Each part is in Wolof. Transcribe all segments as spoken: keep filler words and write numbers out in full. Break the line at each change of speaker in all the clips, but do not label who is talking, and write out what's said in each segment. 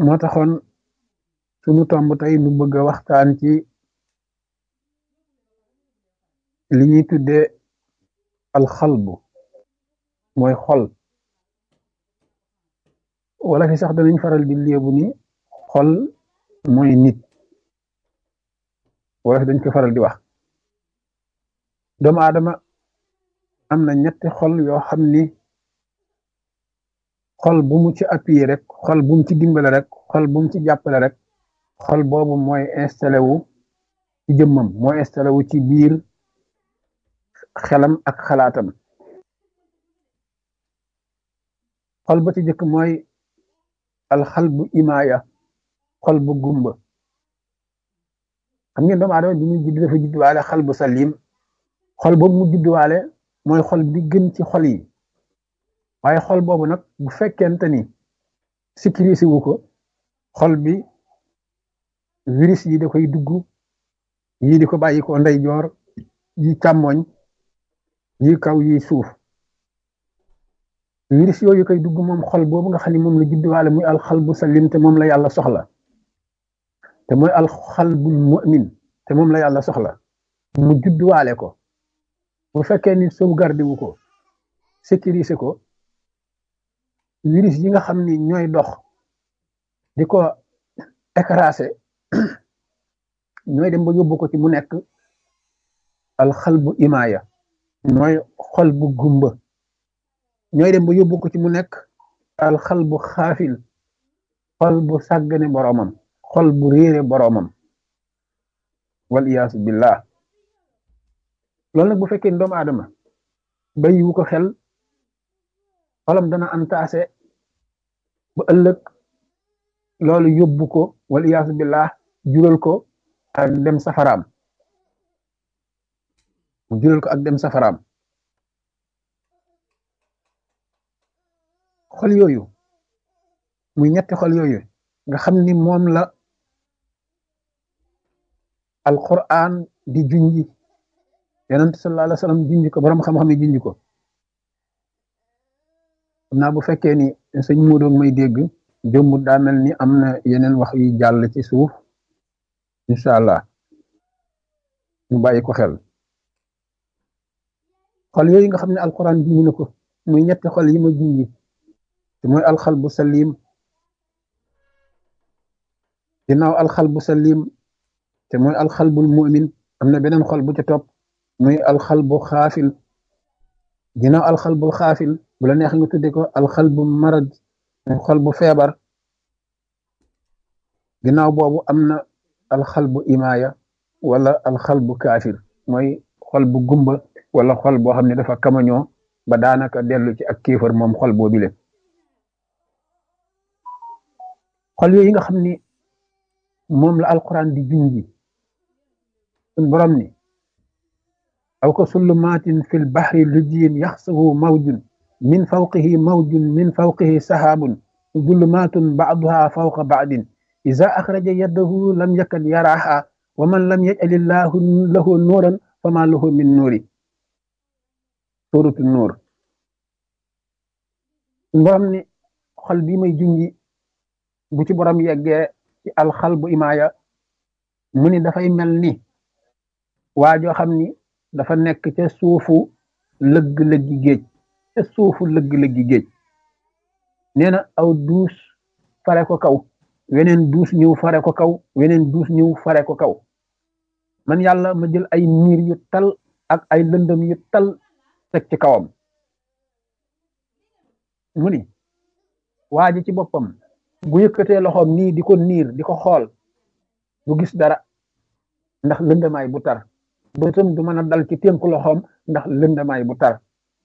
moo taxoon suñu tomb tey nu bëgg a waxtaan ci li ñuy tuddee alxalbu mooy xol wala fi sax danañ faral di léebu ni xol mooy nit wala fi dañ ko faral di wax doomu aadama am na ñetti xol yoo xam ni xol bu mu ci appuyé rek xol bu mu ci dimbale rek xol bu mu ci jàppale rek xol boobu mooy installé wu ci jëmmam mooy installé wu ci biir xelam ak xalaatam xol ba ci jëkk mooy alxal bu imaaya xol bu gumba xam ngeen doomu aadama bi muy judd dafa judduwaale xal bu salim xol boobu mu judduwaale mooy xol bi gën ci xol yi waaye xol boobu nag bu fekkente ni sécurisé wu ko xol bi virus yi da koy dugg yii di ko bàyyi ko ndeyjoor yi càmmoñ yi kaw yi suuf virus yooyu koy dugg moom xol boobu nga xam ne moom la judduwaale muy alxal bu salim te moom la yàlla soxla te mooy alxal bu mu'min te moom la yàlla soxla mu judduwaale ko bu fekkee ni sauvegarde wu ko sécurisé ko virus yi nga xam ni ñooy dox di ko écrasé ñooy dem ba yóbbu ko ci mu nekk alxal bu imaaya mooy xol bu gumba ñooy dem ba yóbbu ko ci mu nekk alxal bu xaafil xol bu sàggane boroomam xol bu réere boroomam wal iyaasu billah loolu nag bu fekkee doomu aadama bàyyiwu ko xel xolam dana antaase ba ëllëg loolu yóbbu ko wal iyaasu billah jural ko ak dem safaraam mu jural ko ak dem safaraam xol yooyu muy ñetti xol yooyu nga xam ni moom la alquran di junji yonent sallallahu alayhi wa sallam junji ko borom xam-xam yi junji ko xam naa bu fekkee ni sëñ Moodu may dégg jëmb daa mel ni am na yeneen wax yu jàll ci suuf incha allah ñu bàyyi ko xel xol yooyu nga xam ne alquran junji na ko muy ñetti xol yi ma junji te mooy alxal bu salim ginnaaw alxal bu salim te mooy alxal bul mu'min am na beneen xol bu ca topp muy alxal bu xaafil ginnaaw alxal bu xaafil bu la neex nga tudde ko alxal bu marad xol bu feebar ginnaaw boobu am na alxal bu imaaya wala alxal bu kaafir mooy xol bu gumba wala xol boo xam ne dafa kamañoo ba daanaka dellu ci ak kéefar moom xol boo bile xol yooyu nga xam ni moom la alquran di junji suñ borom ni aw ka sullumaatin fil bahri lujjiin yaxsahu mawjun min fawqihi mawjun min fawqihi sahaabun zulumaatun ba'duha fawqa ba'din iza axraja yadahu lam yakad yaraha wa man lam yaj'alillahu lahu nuuran fama lahu min nuuri suuratu nuur suñ borom ni xol bii may junji bu ci borom yeggee ci alxal bu imaaya mu ni dafay mel ni waa joo xam ni dafa nekk ca suufu lëgg-lëggi géej ca suufu lëgg-lëggi géej nee na aw duus fare ko kaw weneen duus ñëw fare ko kaw weneen duus ñëw fare ko kaw man yàlla ma jël ay niir yu tal ak ay lëndëm yu tal teg ci kawam mu ni waa ji ci boppam bu yëkkatee loxoom nii di ko niir di ko xool du gis dara ndax lëndamaay bu tar bëtam du mën a dal ci tënk loxoom ndax lëndamaay bu tar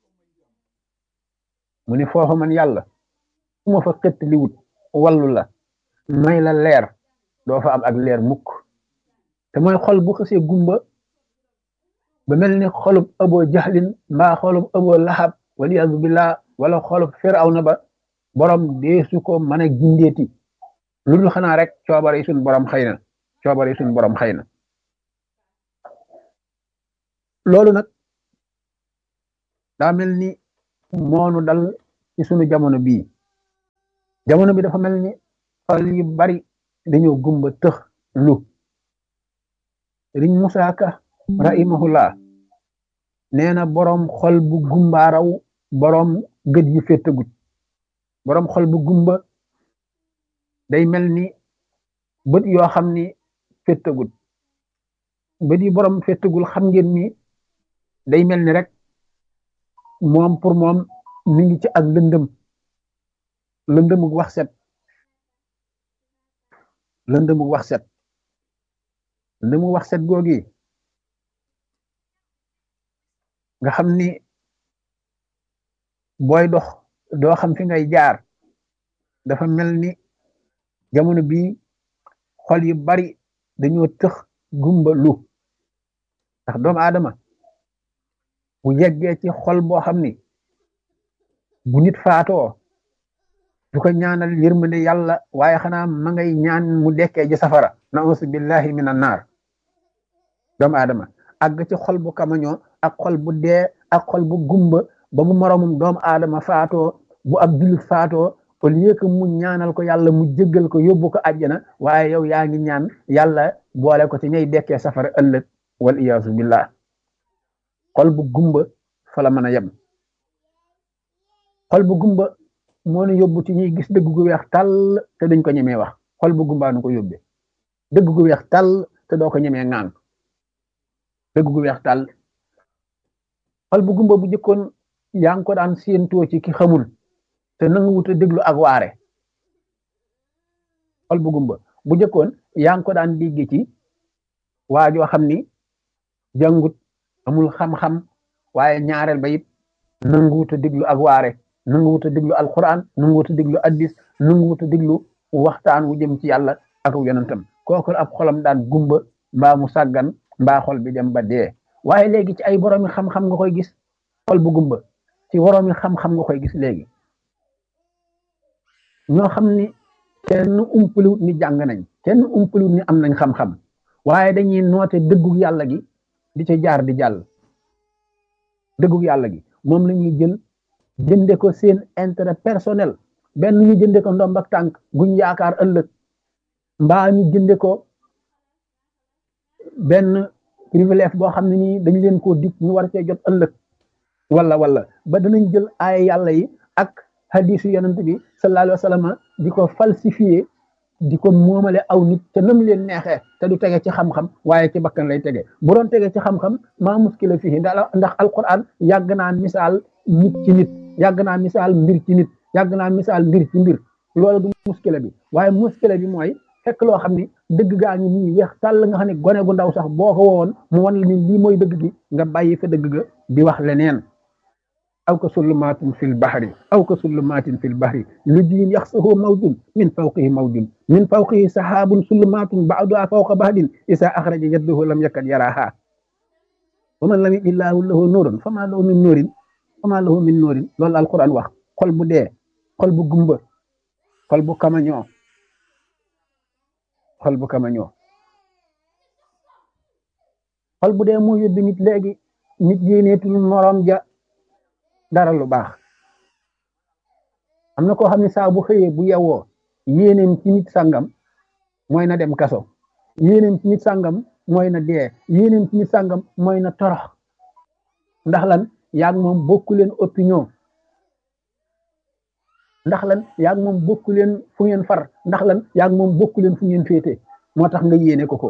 mu ni foofa man yàlla fu ma fa xett li wut wallu la may la leer doo fa am ak leer mukk te mooy xol bu xësee gumba ba mel ni xolub abo jaxlin mbaa xolub abo laxab waliyaasu billah wala xolub firawna ba borom deesu ko mën a gindeeti lu dul xanaa rek coobare suñ borom xëy na coobare suñ borom xëy na loolu nag daa mel ni moonu dal ci sunu jamono bii jamono bi dafa mel ni xol yu bari dañoo gumba tëx lu Sëriñ Musaa Ka rahimahullah nee na boroom xol bu gumbaaraw boroom gët yu féttagut boroom xol bu gumba day mel ni bët yoo xam ni féttagut bët yi boroom féttagul xam ngeen ni day mel ni rek moom pour moom mi ngi ci ak lëndëm lëndëmuk wax set lëndëmuk wax set lëndëmuk wax set googi nga xam ni booy dox doo xam fi ngay jaar dafa mel ni jamono bii xol yu bari dañoo tëx gumba lu ndax doomu aadama bu yeggee ci xol boo xam ni bu nit faatoo du ko ñaanal yërmande yàlla waaye xanaa ma ngay ñaan mu dekkee ji safara nausu billahi min an naar doomu aadama àgg ci xol bu kamañoo ak xol bu dee ak xol bu gumba ba bu moroomum doomu aadama faatoo bu ab jullit faatoo au lieu que mu ñaanal ko yàlla mu jéggal ko yóbbu ko àjjana waaye yow yaa ngi ñaan yàlla boole ko ci ñay dekkee safara ëllëg wal iyaasu billah xol bu gumba fa la mën a yem xol bu gumba moo nu yóbbu ci ñuy gis dëgg gu weex tàll te duñ ko ñemee wax xol bu gumbaa nu ko yóbbee dëgg gu weex tàll te doo ko ñemee ŋaan dëgg gu weex tàll xol bu gumba bu jëkkoon yaa ngi ko daan séentoo ci ki xamul te nangu wut a déglu ak waare xol bu gumba bu jëkkoon yaa ngi ko daan dégg ci waajoo xam ni jàngut amul xam-xam waaye ñaareel ba it nangu wut a déglu ak waare nangu wut a déglu alquran nangu wut a déglu addis nangu wut a déglu waxtaan wu jëm ci yàlla ak yonentam kooku ab xolam daan gumba mbaa mu sàggan mbaa xol bi dem ba dee waaye léegi ci ay boroomi xam-xam nga koy gis xol bu gumba ci boroomi xam-xam nga koy gis léegi ñoo xam ni kenn umpaliwut ni jàng nañ kenn umpaliwut ni am nañ xam-xam waaye dañuy noote dëggug yàlla gi di ca jaar di jàll dëggug yàlla gi moom la ñuy jël jënde ko seen intérêt personnel benn ñu jënde ko ndomb ak tànk guñ yaakaar ëllëg mbaa ñu jënde ko benn privilège boo xam ne nii dañ leen koo dig ñu war cee jot ëllëg wala wala ba danañ jël ay yàlla yi ak hadisu yonent bi sallallahu alayhi wa sallam di ko falsifié di ko moomale aw nit te nam leen neexee te du tege ci xam-xam waaye ci bakkan lay tege bu doon tege ci xam-xam maa muskila fii ndax alquran yàgg naa misaal nit ci nit yàgg naa misaal mbir ci nit yàgg naa misaal mbir ci mbir loolu du muskila bi waaye muskila bi mooy fekk loo xam ni dëgg gaa ngi nii weex tàll nga xam ne gone gu ndaw sax boo ko wowoon mu wan la ni lii mooy dëgg gi nga bàyyi fa dëgg ga di wax leneen aw ka sulumaatin fil bahri aw ka sulumaatin fil bahri lu jiin yaxsahu mawjun min fawqihi mawjun min fawqihi sahaabun sulumaatun ba'duha fawqa ba'din isa axraja yaddahu lam yakad yaraha wa man lam yaj'illahu lahu nuurun fama lahu min nuurin fama lahu min nuurin loolu la alquran wax xol bu dee xol bu gumba xol bu kamañoo xol bu kamañoo xol bu dee moo yóbbi nit léegi nit yéeneetul moroom ja dara lu baax am na koo xam ne saa bu xëyee bu yewwoo yéeneem ci nit sàngam mooy na dem kaso yéeneem ci nit sàngam mooy na dee yéeneem ci nit sàngam mooy na torox ndax lan yaag moom bokku leen opinion ndax lan yaag moom bokku leen fu ngeen far ndax lan yaag moom bokku leen fu ngeen féete moo tax nga yéene ko ko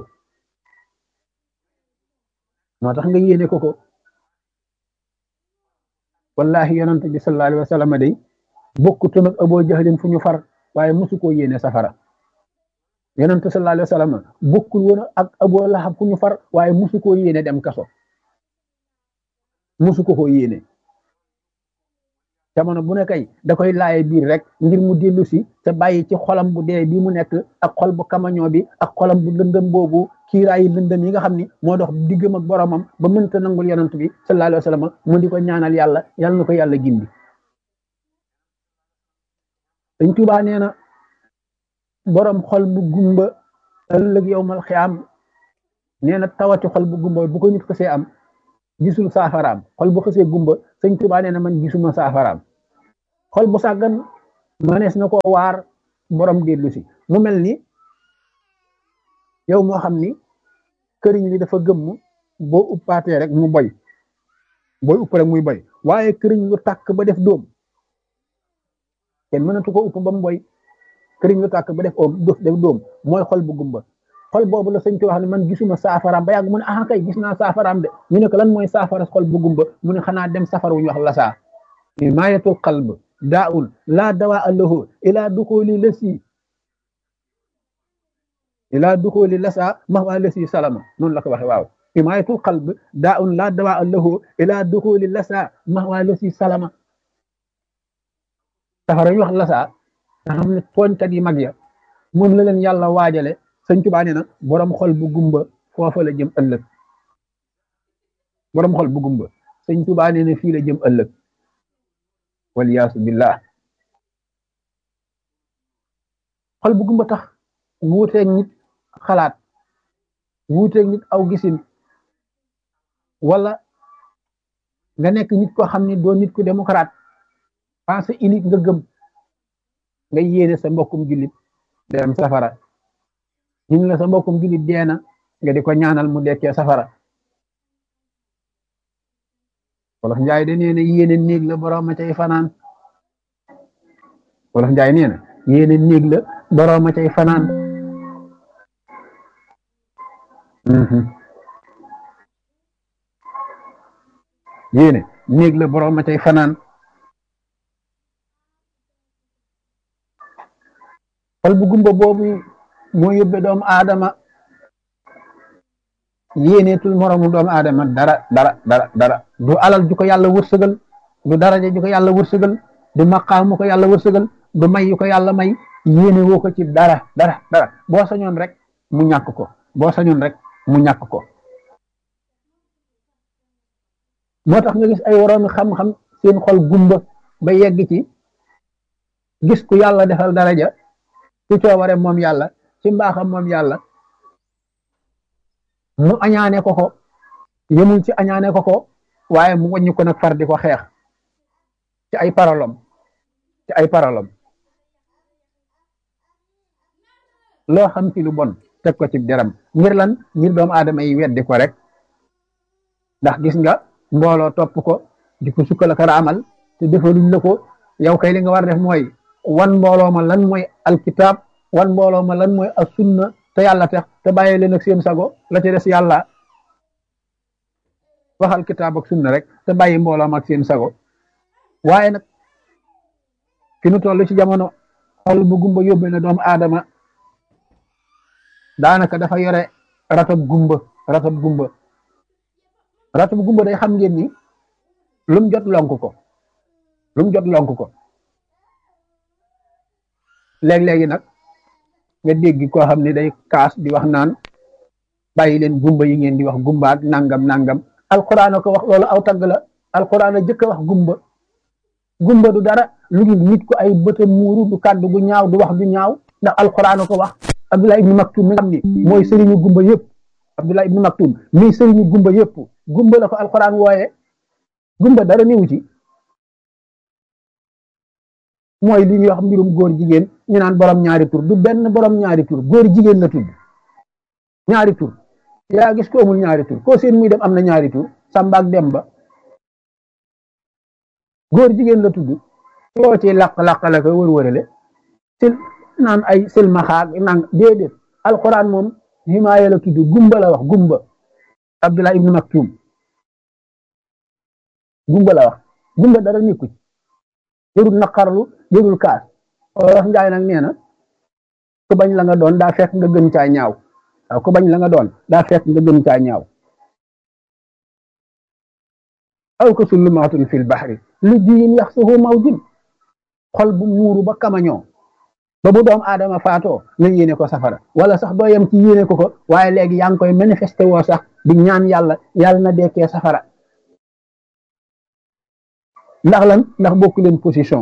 moo tax nga yéene ko ko wallahi yonent bi sallallahu alayhi wa sallam day bokkutoon ak Abu Jahlin fu ñu far waaye mosu koo yéene safara yonent sallallahu alayhi wa sallam bokkul woon ak Abu Lahab fu ñu far waaye mosu koo yéene dem kaso mosu ko koo yéene jamono bu ne kay da koy laaye biir rek ngir mu dellu si te bàyyi ci xolam bu dee bi mu nekk ak xol bu kamañoo bi ak xolam bu lëndëm boobu kiiraayi lëndëm yi nga xam ni moo dox diggam ak boromam ba mënta nangul yonent bi sallallahu alayhi wa sallam mu di ko ñaanal yàlla yàlla na ko yàlla gindi Sëñ Tuubaa nee na borom xol bu gumba ëllëg yowmal xiyaam nee na tawati xol bu gumba bu ko nit ko see am gisul saafaraam xol bu xësee gumba Sëñ Tuubaa nee na man gisuma saafaraam xol bu sàggan manees na ko waar borom dellu si mu mel ni yow moo xam ni këriñ li dafa gëmm boo uppaatee rek mu boy booy upp rek muy boy waaye këriñ lu tàkk ba def dóom kenn mënatu ko upp ba mu boy këriñ lu tàkk ba def oom def dóom mooy xol bu gumba xol boobu la sëñ ci wax ne man gisuma saafaraam ba yàgg mu ne ah kay gis naa saafaraam de ñu ne ko lan mooy saafara xol bu gumba mu ne xanaa dem safara wu ñu wax lasaa maayatul qalb daa'un laa dawaa lahu ilaa duxuli lasi ilaa duxuli lasaa mahwa lasi salama noonu la ko waxe waaw imaayatul qalb daa'un laa dawaa lahu ilaa duxuli lasaa mahwa lasi salama safara ñu wax lasaa nga xam ne tooñkat yi mag ya moom la leen yàlla waajale sëñ Tuubaa nee na borom xol bu gumba foofa la jëm ëllëg borom xol bu gumba sëñ Tuubaa nee na fii la jëm ëllëg waliyaasu billah xol bu gumba tax wuuteeg nit xalaat wuuteeg nit aw gisin wala nga nekk nit koo xam ne doo nit ku démocrate pensée unique nga gëm nga yéene sa mbokkum jullit dem safara ñu la sa mbokkum jullit deena nga di ko ñaanal mu dekkee safara wolof njaay de nee na yéene néeg la boroom a cay fanaan wolof njaay nee na yéene néeg la boroom a cay fanaan yéene néeg la boroom a cay fanaan xol bu gumba boobu moo yóbbe doomu aadama yéeneetul moroomu doomu aadama dara dara dara dara du alal ju ko yàlla wërsëgal du daraja ju ko yàlla wërsëgal du maqaamu ko yàlla wërsëgal du may yu ko yàlla may yéene woo ko ci dara dara dara boo sañoon rek mu ñàkk ko boo sañoon rek mu ñàkk ko moo tax nga gis ay woroomi xam-xam seen xol gumba ba yegg ci gis ku yàlla defal daraja ci coobare moom yàlla ci mbaaxam moom yàlla mu añaane ko ko yemul ci añaane ko ko waaye mu wàññi ko nag far di ko xeex ci ay parolom ci ay parolom loo xam ci lu bon teg ko ci deram ngir lan ngir doomu aadama yi weddi ko rek ndax gis nga mbooloo topp ko di ko sukkal ak raamal te defaluñ la ko yow kay li nga war def mooy wan mbooloo ma lan mooy alkitab wan mbooloo ma lan mooy as sunna te yàlla tax te bàyyi leen ak seen sago la ci des yàlla waxal kitaab ak sunna rek te bàyyi mbooloo ma ak seen sago waaye nag fi nu toll ci jamono xol bu gumba yóbbe na doomu aadama daanaka dafa yore ratab gumba ratab gumba ratab gumba day xam ngeen ni lum jot lonk ko lum jot lonk ko léeg-léegi nag nga dégg koo xam ne day kaas di wax naan bàyyi leen gumba yi ngeen di wax gumba ak nangam nangam alquran a ko wax loolu aw tagg la alquran a jëkk a wax gumba gumba du dara lu dul nit ko ay bëtam muuru du kàddu gu ñaaw du wax du ñaaw ndax alquran a ko wax Abdullah ibn Maktum mi nga xam ni mooy sëriñu gumba yëpp Abdullah ibn Maktum mi sëriñu gumba yëpp gumba la ko alquran wooye gumba dara néew ci mooy li ñuy wax mbirum góor jigéen ñu naan borom ñaari tur du benn borom ñaari tur góor jigéen la tudd ñaari tur yaa gis ko amul ñaari tur koo seen muy dem am na ñaari tur Samba ak Demba góor jigéen la tudd yoo ci laq-laq la ko wër-wërale sil naan ay silmaxaag nang déedéet alquran moom himaaya la tudd gumba la wax gumba Abdullah ibn Maktum gumba la wax gumba dara nekku ci jërul naqarlu jërul kaas wax njaay nag nee na ku bañ la nga doon daa fekk nga gën caa ñaaw waaw ku bañ la nga doon daa fekk nga gën caa ñaaw aw ko sullumaatun fil baxri lu jiyin yaxsuhu mawjun xol bu muuru ba kamañoo ba bu doom aadama faatoo nga yéene ko safara wala sax doo yem ci yéene ko ko waaye léegi yaa ngi koy manifesté woo sax di ñaan yàlla yàlla na dekkee safara ndax lan ndax bokku leen position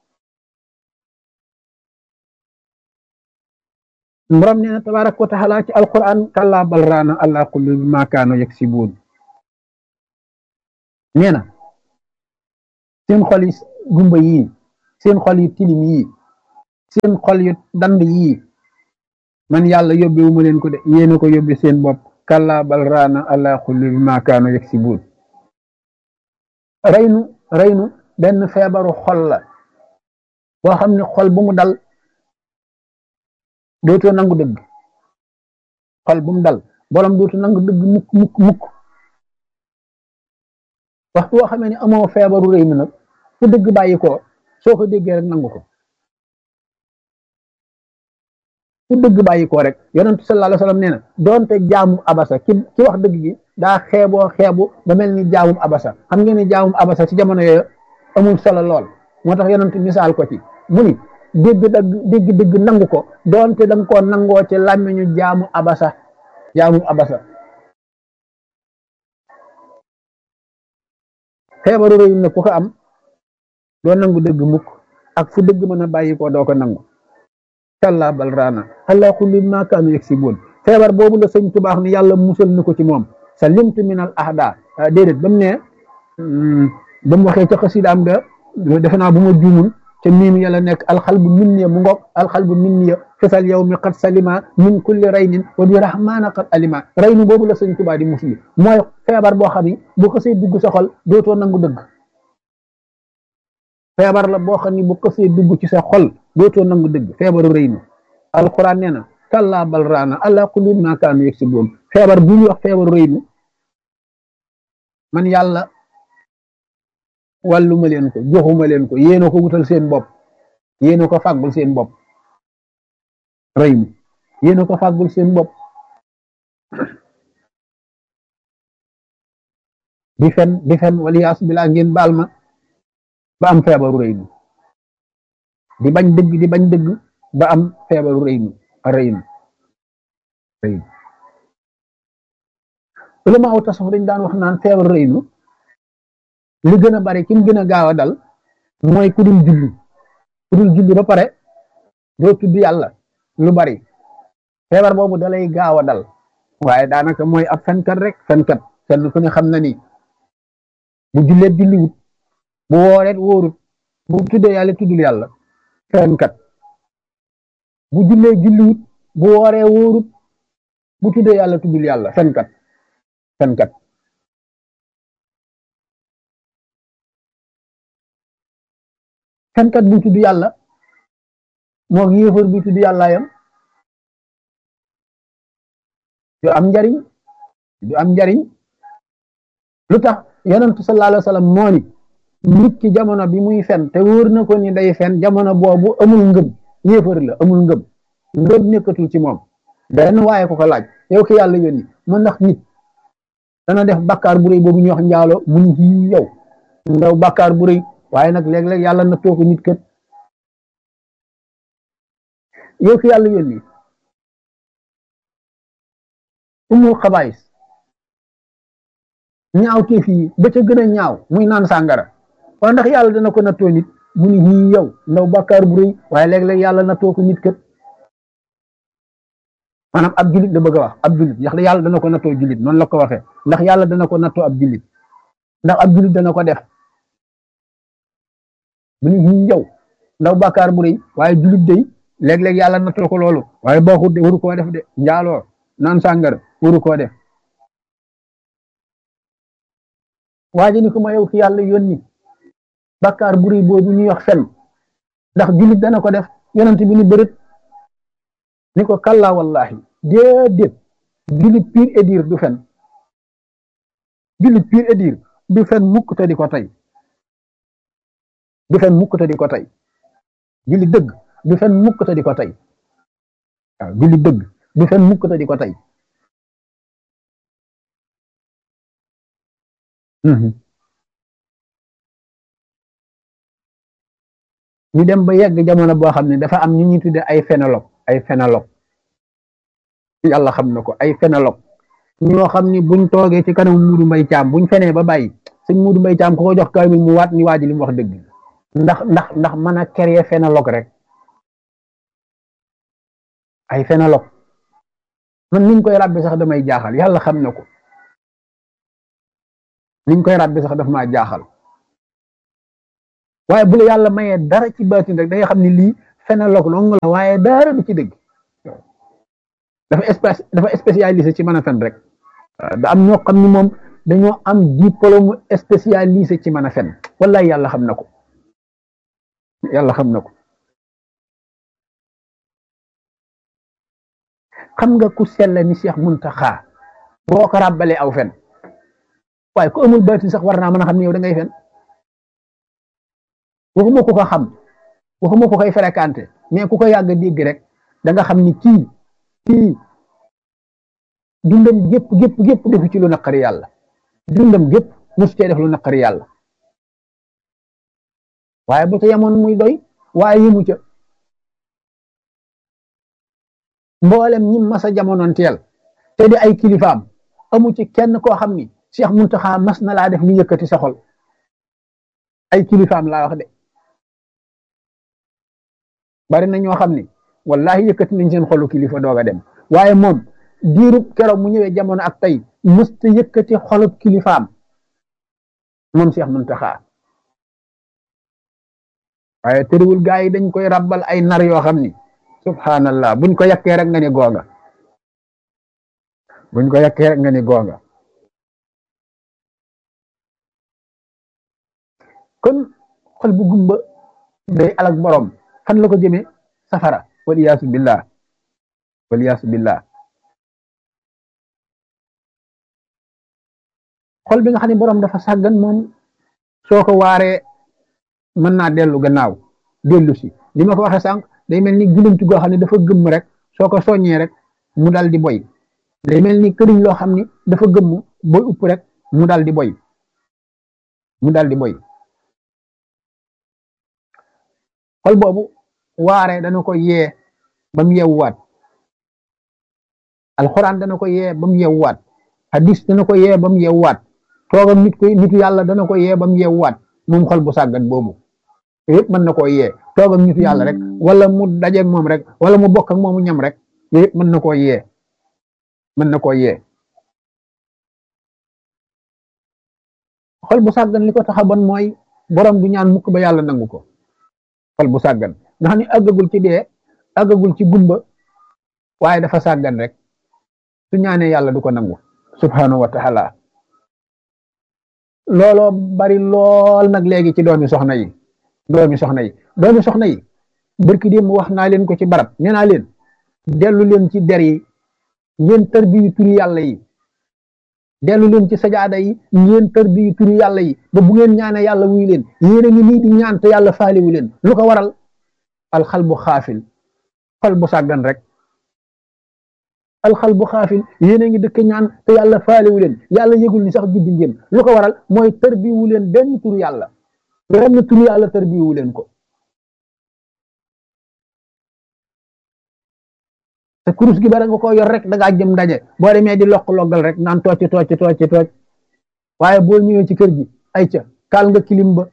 borom nee na tabaraka wa taala ci alquran kalla bal raana ala qulubi ma kaanu yaksibuun nee na seen xol yi gumba yi seen xol yi tilim yi seen xol yu dand yii man yàlla yóbbewu ma leen ko de yéena ko yóbbe seen bopp kalla bal raana ala xulli bi ma kaanu yaksibuun reynu reynu benn feebaru xol la boo xam ne xol bu mu dal dootoo nangu dëgg xol bu mu dal borom dootu nangu dëgg mukk mukk mukk waxtu woo xamee ne amoo feebaru rëy mi nag fu dëgg bàyyi ko soo ko déggee rek nangu ko fu dëgg bàyyi ko rek yonentu sallallahu alayhi wa sallam nee na doonte jaamu abasa ki ki wax dëgg gi daa xeeboo xeebu ba mel ni jaamum abasa xam ngeen ni jaamum abasa ci jamono yooyu amul solo lool moo tax yonentu misaal ko ci mu ni dégg dëgg dégg dëgg nangu ko doonte da nga koo nangoo ci làmmiñu jaamu abasa jaamu abasa feebaru rëy na ku ko am doo nangu dëgg mukk ak fu dëgg mën a bàyyi ko doo ko nangu kalla bal raana ala kulli ma kaanu yaksibuun feebar boobu la sëñ tubaax ni yàlla musal na ko ci moom sa limtu min al ahda déedéet ba mu ne ba mu waxee ca xasidaam ga defe naa bu ma juumul ca miim yàlla nekk alxalbu minniya mu ngoog alxalbu minniya fisal yow mi qad salima min kulli raynin wa bi rahmaana qad alima raynu boobu la sëñ tubaa di musli mooy feebar boo xam ni bu ko see dugg sa xol dootoo nangu dëgg feebar la boo xam ni bu ko see dugg ci sa xol dootoo nangu dëgg feebaru raynu alquran nee na kalla bal raana ala kulli ma kaanu yaksibuun feebar bu ñuy wax feebaru raynu man yàlla wàllu ma leen ko joxuma leen ko yéena ko wutal seen bopp yéena ko fàggul seen bopp raynu yéena ko fàggul seen bopp di fen di fen waliyaas bilaa ngeen baal ma ba am feebaru raynu di bañ dëgg di bañ dëgg ba am feebaru raynu raynu raynu ulama aw tasawuf dañ daan wax naan feebaru raynu li gën a bari ki mu gën a gaaw a dal mooy ku dul julli ku dul julli ba pare doo tudd yàlla lu bari feebar boobu dalay gaaw a dal waaye daanaka mooy ab fenkat rek fenkat fenn ku ne xam na ni bu julleet julliwut bu wooreet wóorut bu tuddee yàlla tuddul yàlla fenkat bu jullee julliwut bu wooree wóorut bu tuddee yàlla tuddul yàlla fenkat fenkat fenkat bu tudd yàlla moo yéefar bu tudd yàlla yam du am njariñ du am njariñ lu tax yonentu sallallahu alayhi wa sallam moo ni nit ki jamono bi muy fen te wóor na ko ni day fen jamono boobu amul ngëm yéefar la amul ngëm ngëm nekkatul ci moom benn waaye ko ko laaj yow ki yàlla yónni mën ndax nit dana def bàkkaar bu rëy boobu ñuy wax njaalo mu ni ci yow ndaw bàkkaar bu rëy waaye nag léeg-léeg yàlla na too ko nit kët yow ki yàlla yónni umul xabaayis ñaaw teef yi ba ca gën a ñaaw muy naan sàngara waaye ndax yàlla dana ko nattoo nit mu ni ñii yow ndaw bàkkaar bu rëy waaye léeg-léeg yàlla nattoo ko nit kët maanaam ab julit da bëgg a wax ab julit ndax yàlla dana ko nattoo julit noonu la ko waxee ndax yàlla dana ko nattoo ab julit ndax ab julit dana ko def mu ni ñii yow ndaw bàkkaar bu rëy waaye julit day léeg-léeg yàlla nattoo ko loolu waaye baaxut de waru koo def de njaaloo naan sàngara waru koo def waaye ni ko ma yow ki yàlla yónni bàkkaar bu rëy boobu ñuy wax fen ndax julit dana ko def yonent bi ni bërët ni ko kalla wallahi déedéet julit pire et dire du fen julit pire et dire du fen mukk te di ko tey du fen mukk te di ko tey julit dëgg du fen mukk te di ko tey waaw julit dëgg du fen mukk te di ko tey ñu dem ba yegg jamono boo xam ne dafa am ñu ñuy tudde ay phénologue ay phénologue yàlla xam na ko ay phénologue ñoo xam ni buñ toogee ci kanam Muudu Mbay Caam buñ fenee ba bàyyi sëñ Muudu Mbay Caam ku ko jox kaamil mu waat ni waa ji li mu wax dëgg ndax ndax ndax mën a créer phénologue rek ay phénologue man niñ koy ràbbi sax damay jaaxal yàlla xam na ko niñ koy ràbbi sax daf maa jaaxal waaye bu la yàlla mayee dara ci baatin rek da nga xam ni lii phénologue long la waaye dara du ci dëgg dafa espèce dafa spécialisé ci mën a fen rek da am ñoo xam ni moom dañoo am diplôme spécialisé ci mën a fen wallahi yàlla xam na ko yàlla xam na ko xam nga ku sell ni Cheikh Muntaxa boo ko ràbbalee aw fen waaye ku amul baatin sax war naa mën a xam ne yow da ngay fen waxuma ku ko xam waxuma ku koy fréquenté mais ku ko yàgg dégg rek da nga xam ni kii kii dundam gépp gépp gépp defu ci lu naqari yàlla dundam gépp mosu cee def lu naqari yàlla waaye bu ca yemoon muy doy waaye yëmu ca mboolem ñi masa jamonoon teel te di ay kilifaam amu ci kenn koo xam ni Cheikh Muntaxa mas na laa def lu yëkkati sa xol ay kilifaam laa wax de bari na ñoo xam ni wallahi yëkkati nañ seen xolu kilifa doog a dem waaye moom diirub keroog mu ñëwee jamono ak tey mësta yëkkati xolub kilifaam moom Cheikh Muntaxa waaye tëriwul gaa yi dañ koy rabbal ay nar yoo xam ni subhanallah buñ ko yàkkee rek nga ni goonga buñ ko yàkkee rek nga ni goonga kon xol bu gumba day alak borom fan la ko jëmee safara wal iyaasu billah wal iyaasu billah xol bi nga xam ne borom dafa sàggan moom soo ko waaree mën naa dellu gannaaw dellu si li ma ko waxee sànq day mel ni gilantu goo xam ne dafa gëmm rek soo ko soññee rek mu dal di boy day mel ni këriñ loo xam ni dafa gëmm boy upp rek mu dal di boy mu dal di boy xol boobu waare dana ko yee ba mu yeewuwaat alxuraan dana ko yee ba mu yeewuwaat hadis dana ko yee ba mu yeewuwaat toogam nit ko nitu yàlla dana ko yee ba mu yeewuwaat moom xol bu sàggat boobu yëpp mën na koo yee toogam nitu yàlla rek wala mu dajeeg moom rek wala mu bokk ak moomu ñam rek yëpp mën na koo yee mën na koo yee xol bu sàggan li ko tax a bon mooy borom bu ñaan mukk ba yàlla nangu ko xol bu sàggan nga xam ne àggagul ci dee àggagul ci gumba waaye dafa sàggan rek su ñaanee yàlla du ko nangu subhanahu wa taala looloo bari lool nag léegi ci doomi soxna yi doomi soxna yi doomi soxna yi barki démb wax naa leen ko ci barab nee naa leen dellu leen ci der yi ngeen tarbiyu turi yàlla yi dellu leen ci sajaada yi ngeen tarbiyu turi yàlla yi ba bu ngeen ñaane yàlla wuy leen yéen a ngi nii di ñaan te yàlla faaliwu leen lu ko waral alxal bu xaafil xol bu sàggan rek alxal bu xaafil yéen a ngi dëkk ñaan te yàlla faaliwu leen yàlla yëgul ni sax juddi ngeen lu ko waral mooy tarbiyu leen benn turu yàlla benn turu yàlla tarbiyu leen ko te kurus gi bara nga ko yor rek da ngaa jëm ndaje boo demee di lokk loggal rek naan tooc tooc tooc tooc waaye boo ñëwee ci kër gi ay ca kaal nga kilim ba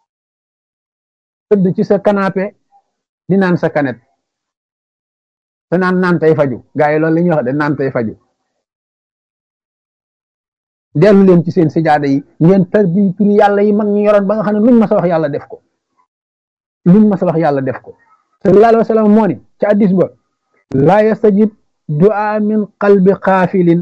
tëdd ci sa canapé di naan sa kanet te naan naan tey faju gaa yi loolu la ñuy wax de naan tey faju dellu leen ci seen sijaada yi ngeen tarbi turi yàlla yi mag ñu yoroon ba nga xam ne luñ ma sa wax yàlla def ko luñ ma sa wax yàlla def ko sallallahu alayhi wa sallam moo ni ci hadiis ba laa yastajib du'a min qalbi xaafilin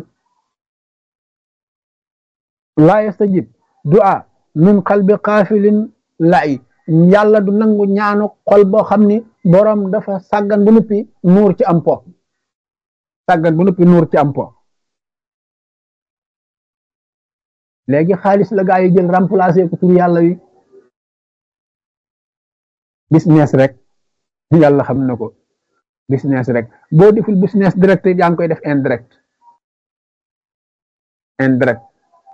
laa yastajib du'a min qalbi xaafilin lay yàlla du nangu ñaanu xol boo xam ni borom dafa sàggan bu nuppi nuur ci am po sàggan bu nuppi nuur ci am po léegi xaalis la gaa yi jël remplacer ko tur yàlla wi business rek yàlla xam na ko business rek boo deful business direct yaa ngi koy def indirect indirect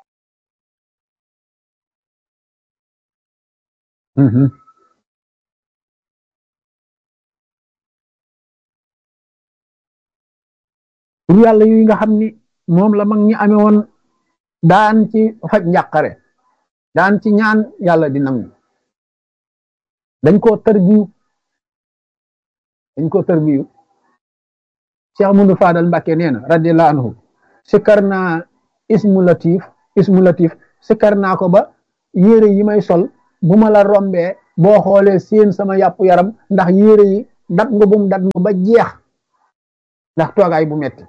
tur yàlla yu nga xam ni moom la mag ñi amee woon daan ci faj njàqare daan ci ñaan yàlla di nangu dañ koo tarbiyu dañ koo tarbiyu Cheikh Amadou Fadal Mbàkke nee na radiyallahu anhu sikkar naa ismu latif ismu latif sikkar naa ko ba yére yi may sol bu ma la rombee boo xoolee seen sama yàpp yaram ndax yére yi dat nga bum dat nga ba jeex ndax toogaay bu metti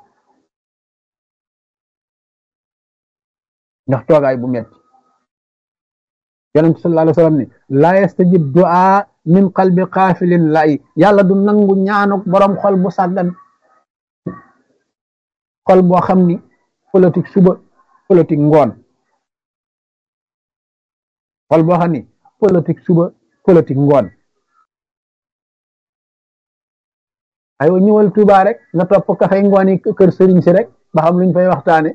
ndax toogaay bu metti yonent sallallahu alayhi wa sallam ni laa yastajib du'a min qalbi xaafilin lay yàlla du nangu ñaanuk borom xol bu sàggan xol boo xam ni politique suba politique ngoon xol boo xam ni politique suba politique ngoon aywa ñëwal Tuuba rek nga topp kafay ngoon yi kër sëriñ si rek ba xam luñ fay waxtaane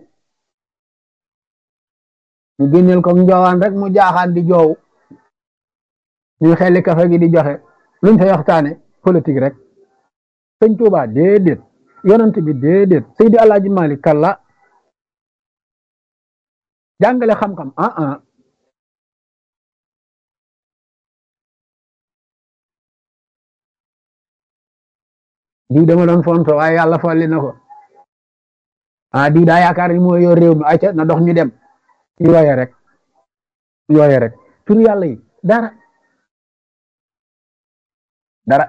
ñu génneel ko njoowaan rek mu jaaxaan di joow ñuy xelli kafe gi di joxe luñ fay waxtaane politique rek sëñ Tuuba déedéet yonent bi déedéet Seydi Alaaji Malik kalla jàngale xam-xam ah ah diw dama doon fonto waaye yàlla folli na ko ah diw daa yaakaar ni moo yor réew mi ayca na dox ñu dem yooye rek yooye rek tur yàlla yi dara dara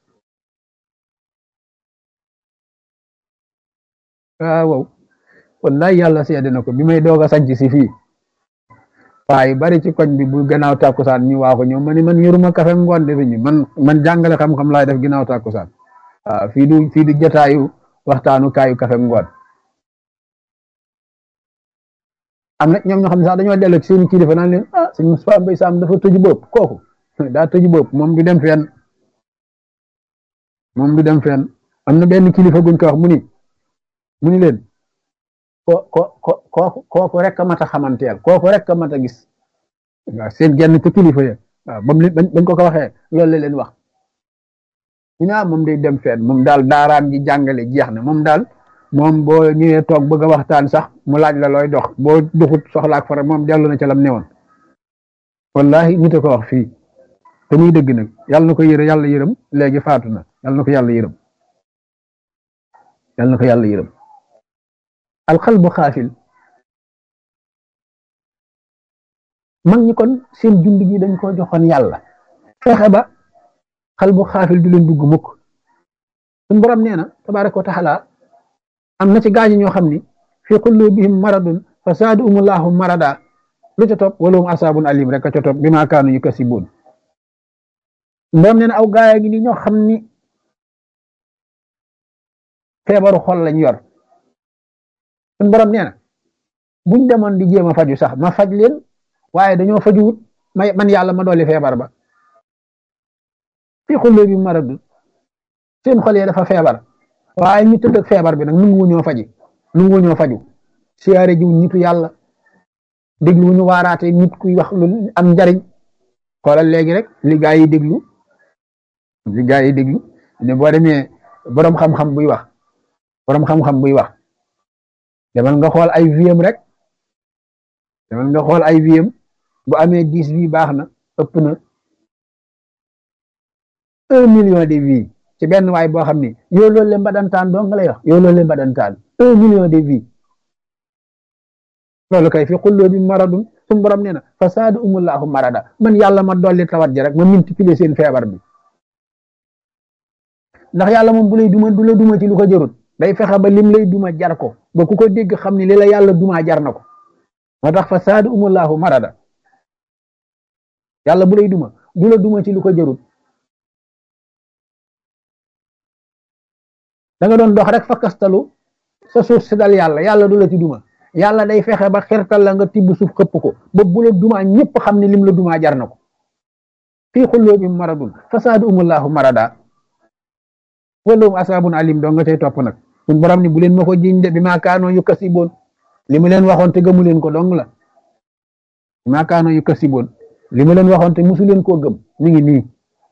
waaw wow wallahi yàlla seede na ko bi may doog a sanc si fii waaye bari ci koñ bi bu gannaaw tàkkusaan ñu waa ko ñëw ma ni man yoruma kafe ngoon defe ñu man man jàngale xam-xam laay def ginnaaw tàkkusaan waaw fii du fii du jotaayu waxtaanu kaayu kafe ngoon am na ñoom ñoo xam ne sax dañoo dellu ci seen kilifa naan leen ah sëñ Moustapha Mbaye Sam dafa tëju bopp kooku daa tëju bopp moom du dem fenn moom du dem fenn am na benn kilifa guñ ko wax mu ni mu ni leen ko ko ko kooku kooku rek a mat a xamanteel kooku rek a mat a gis waaw seen genn ca kilifa ya waaw ba mu bañ ko ko waxee loolu la leen wax ñu ne ah moom day dem fenn moom daal daaraam ji jàngale jeex na moom daal moom boo ñëwee toog bëgg a waxtaan sax mu laaj la looy dox boo doxut soxlaak fara moom dellu na ca lam newoon wallahi nit a ko wax fii te muy dëgg nag yàlla na ko yërë yàlla yërëm léegi faatu na yàlla na ko yàlla yërëm yàlla na ko yàlla yërëm alxalbu xaafil mag ñi kon seen jund gi dañ ko joxoon yàlla fexe ba xalbu xaafil du leen dugg mukk suñu borom nee na tabaraka wa taala am na ci gaañi ñoo xam ni fi qulubihim maradun fa zaadahumullahu marada lu ca topp walahum asaabun alim rek a ca topp bimaa kaanu yukasibuun borom nee na aw gaaya gi ni ñoo xam ni feebaru xol lañ yor suñu borom nee na buñ demoon di jéem a faju sax ma faj leen waaye dañoo fajuwut may man yàlla ma dolli feebar ba fi qulubihim maradun seen xol yi dafa feebar waaye ñu tëdd ak feebar bi nag nu ngu ñoo faji nu ngu ñoo faju siyaare jiw nitu yàlla déglu ñu waaraate nit kuy wax lu am njariñ xoolal léegi rek li gaa yi déglu li gaa yi déglu ne boo demee boroom xam-xam buy wax boroom xam-xam buy wax demal nga xool ay viem rek demal nga xool ay viem bu amee dix vie baax na ëpp na un million de vie ci benn waay boo xam ni yow loolu le mbadantaan doo nga lay wax yow loolu le mbadantaan un million de vie loolu kay fi xulloo bi maradun suñu borom nee na fa saadu umullahu marada man yàlla ma dolli tawat ji rek ma multiplier seen feebar bi ndax yàlla moom bu lay duma du la duma ci lu ko jërut day fexe ba lim lay duma jar ko ba ku ko dégg xam ni li la yàlla duma jar na ko moo tax fa saadu umullahu marada yàlla bu lay duma du la duma ci lu ko jërut da nga doon dox rek fakkastalu sa suuf si dal yàlla yàlla du la ci duma yàlla day fexe ba xirtal la nga tibb suuf xëpp ko ba bu la duma ñëpp xam ne lim la duma jar na ko fii xulloo bi maradun fasaadu umullahu marada walum asaabun alim doo nga cay topp nag suñ borom ni bu leen ma ko jiñ de bi maa kaanoo yu kasiboon li mu leen waxoon te gëmu leen ko dong la bi maa kaanoo yu kasiboon li mu leen waxoon te musu leen koo gëm mi ngi nii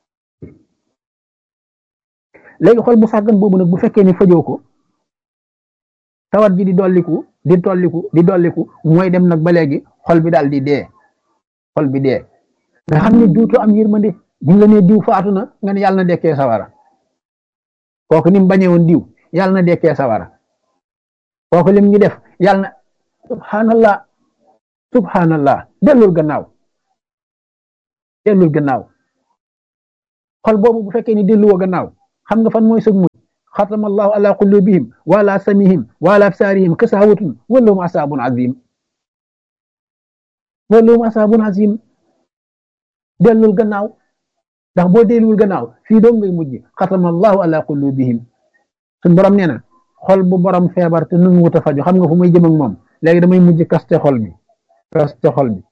léegi xol bu sàggan boobu nag bu fekkee ni fajoo ko tawat ji di dolliku di tolliku di dolliku mooy dem nag ba léegi xol bi daal di dee xol bi dee nga xam ne duutu am yërmande buñ la nee diw faatu na nga ne yàlla na dekkee sawara kooku ni mu bañee woon diw yàlla na dekkee sawara kooku lim ñu def yàlla na subhanallah subhanallah dellul gannaaw dellul gannaaw xol boobu bu fekkee ni delluwoo gannaaw xam nga fan mooy sëg mujj xatama allahu ala qulubihim wa ala samihim wa ala absarihim kasawatun walahum asabun azim walahum asabun azim dellul gannaaw ndax boo delluwul gannaaw fii doom ngay mujj xatama allahu ala qulubihim suñ borom nee na xol bu borom feebar te nu wut a faju xam nga fu muy jëm ak moom léegi damay mujj kaste xol bi kaste xol bi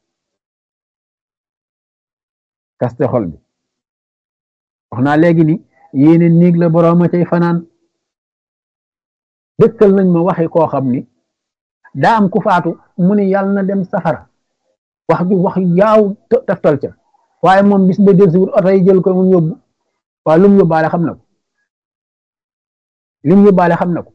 kaste xol bi wax naa léegi ni yéene néeg la borom a cay fanaan dëkkal nañ ma waxi koo xam ni daa am ku faatu mu ni yàlla na dem safara wax ju wax yaaw taftal ca waaye moom bis ba delsi wut oto yi jël ko mu yóbbu waaye lu mu yóbbaale xam na ko li mu yóbbaale xam na ko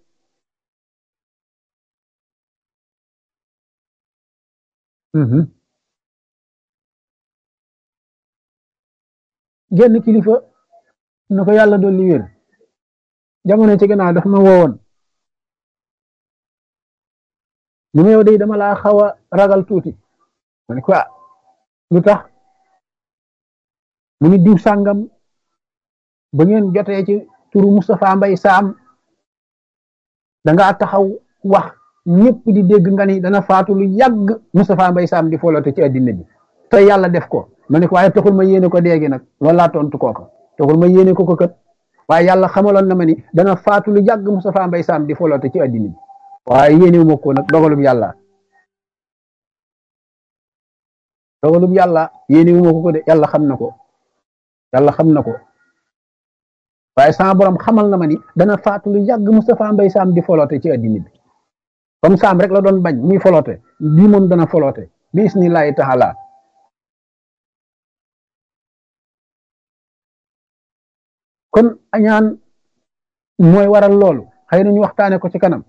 genn kilifa na ko yàlla doon li wér jamono ci gannaaw daf ma woowoon mu ne yow day dama laa xaw a ragal tuuti ma ne ko ah lu tax mu ni diw sàngam ba ngeen jotee ci turu Moustapha Mbay Saam danga taxaw wax ñëpp di dégg nga ni dana faatu lu yàgg Moustapha Mbay Saam di foloote ci addina bi te yàlla def ko ma ne ko waaye taxul ma yéene ko déegi nag loolu laa tontu kooka taxul ma yéene ko ko kët waaye yàlla xamaloon na ma ni dana faatu lu yàgg Moustapha Mbay Saam di foloote ci addina bi waaye yéene ma ko nag dogalub yàlla dogalub yàlla yéene ma ko ko de yàlla xam na ko yàlla xam na ko waaye sama borom xamal na ma ni dana faatu lu yàgg Moustapha Mbay Saam di foloote ci addina bi comme Saam rek la doon bañ muy foloote bii moom dana foloote bi isnillahi taala kon añaan mooy waral loolu xëy na ñu waxtaane ko ci kanam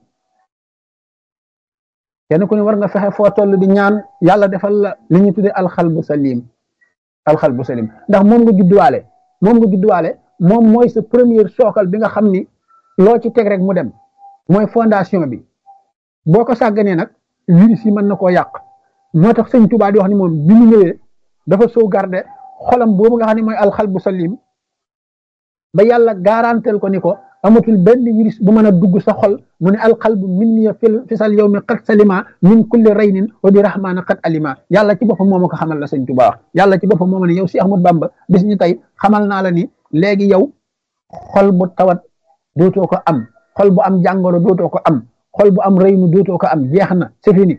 kenn ku ne war nga fexe foo toll di ñaan yàlla defal la li ñu tuddee alxalbu salim alxalbu salim ndax moom nga judduwaale moom nga judduwaale moom mooy sa première sookal bi nga xam ni loo ci teg rek mu dem mooy fondation bi boo ko sàgganee nag virus yi mën na koo yàq moo tax sëñ Tuubaa di wax ni moom bi mu ñëwee dafa sauvegarder xolam boobu nga xam ne mooy alxalbu salim ba yàlla garantel ko ni ko amatul benn virus bu mën a dugg sa xol mu ne alqalbu minni fi sal yawmi qad salima min kulli raynin wa bi rahmana qad alima yàlla ci boppam moo ma ko xamal la sëñ Tuubaa wax yàlla ci boppam moo ma ne yow si Ahmad Bamba bis ñu tey xamal naa la ni léegi yow xol bu tawat dootoo ko am xol bu am jàngoro dootoo ko am xol bu am raynu dootoo ko am jeex na c'est fini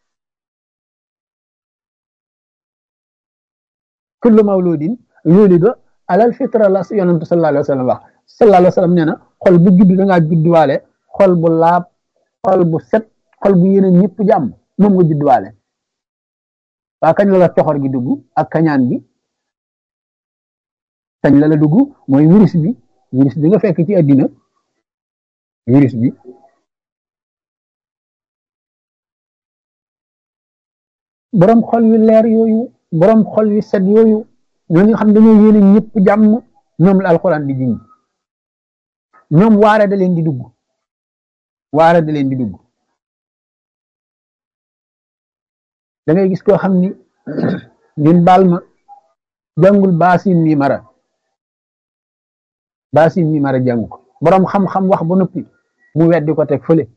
kullu mawludin yulidu alal fitra la yonent sallallahu alayhi wa sallam wax sallallahu alayhi wa sallam nee na xol bu judd da ngaa judduwaale xol bu laab xol bu set xol bu yéene ñëpp jàmm moom nga judduwaale waa kañ la la coxor gi dugg ak kañaan bi kañ la la dugg mooy virus bi virus bi nga fekk ci àddina virus bi borom xol yu leer yooyu borom xol yu set yooyu ñoo nga xam dañoo yéene ñëpp jàmm ñoom la alxuraan di jiñ ñoom waare da leen di dugg waare da leen di dugg da ngay gis koo xam ni ngeen baal ma jàngul baasin mi mara baasin mi mara jàng ko borom xam-xam wax ba noppi mu weddi ko teg fële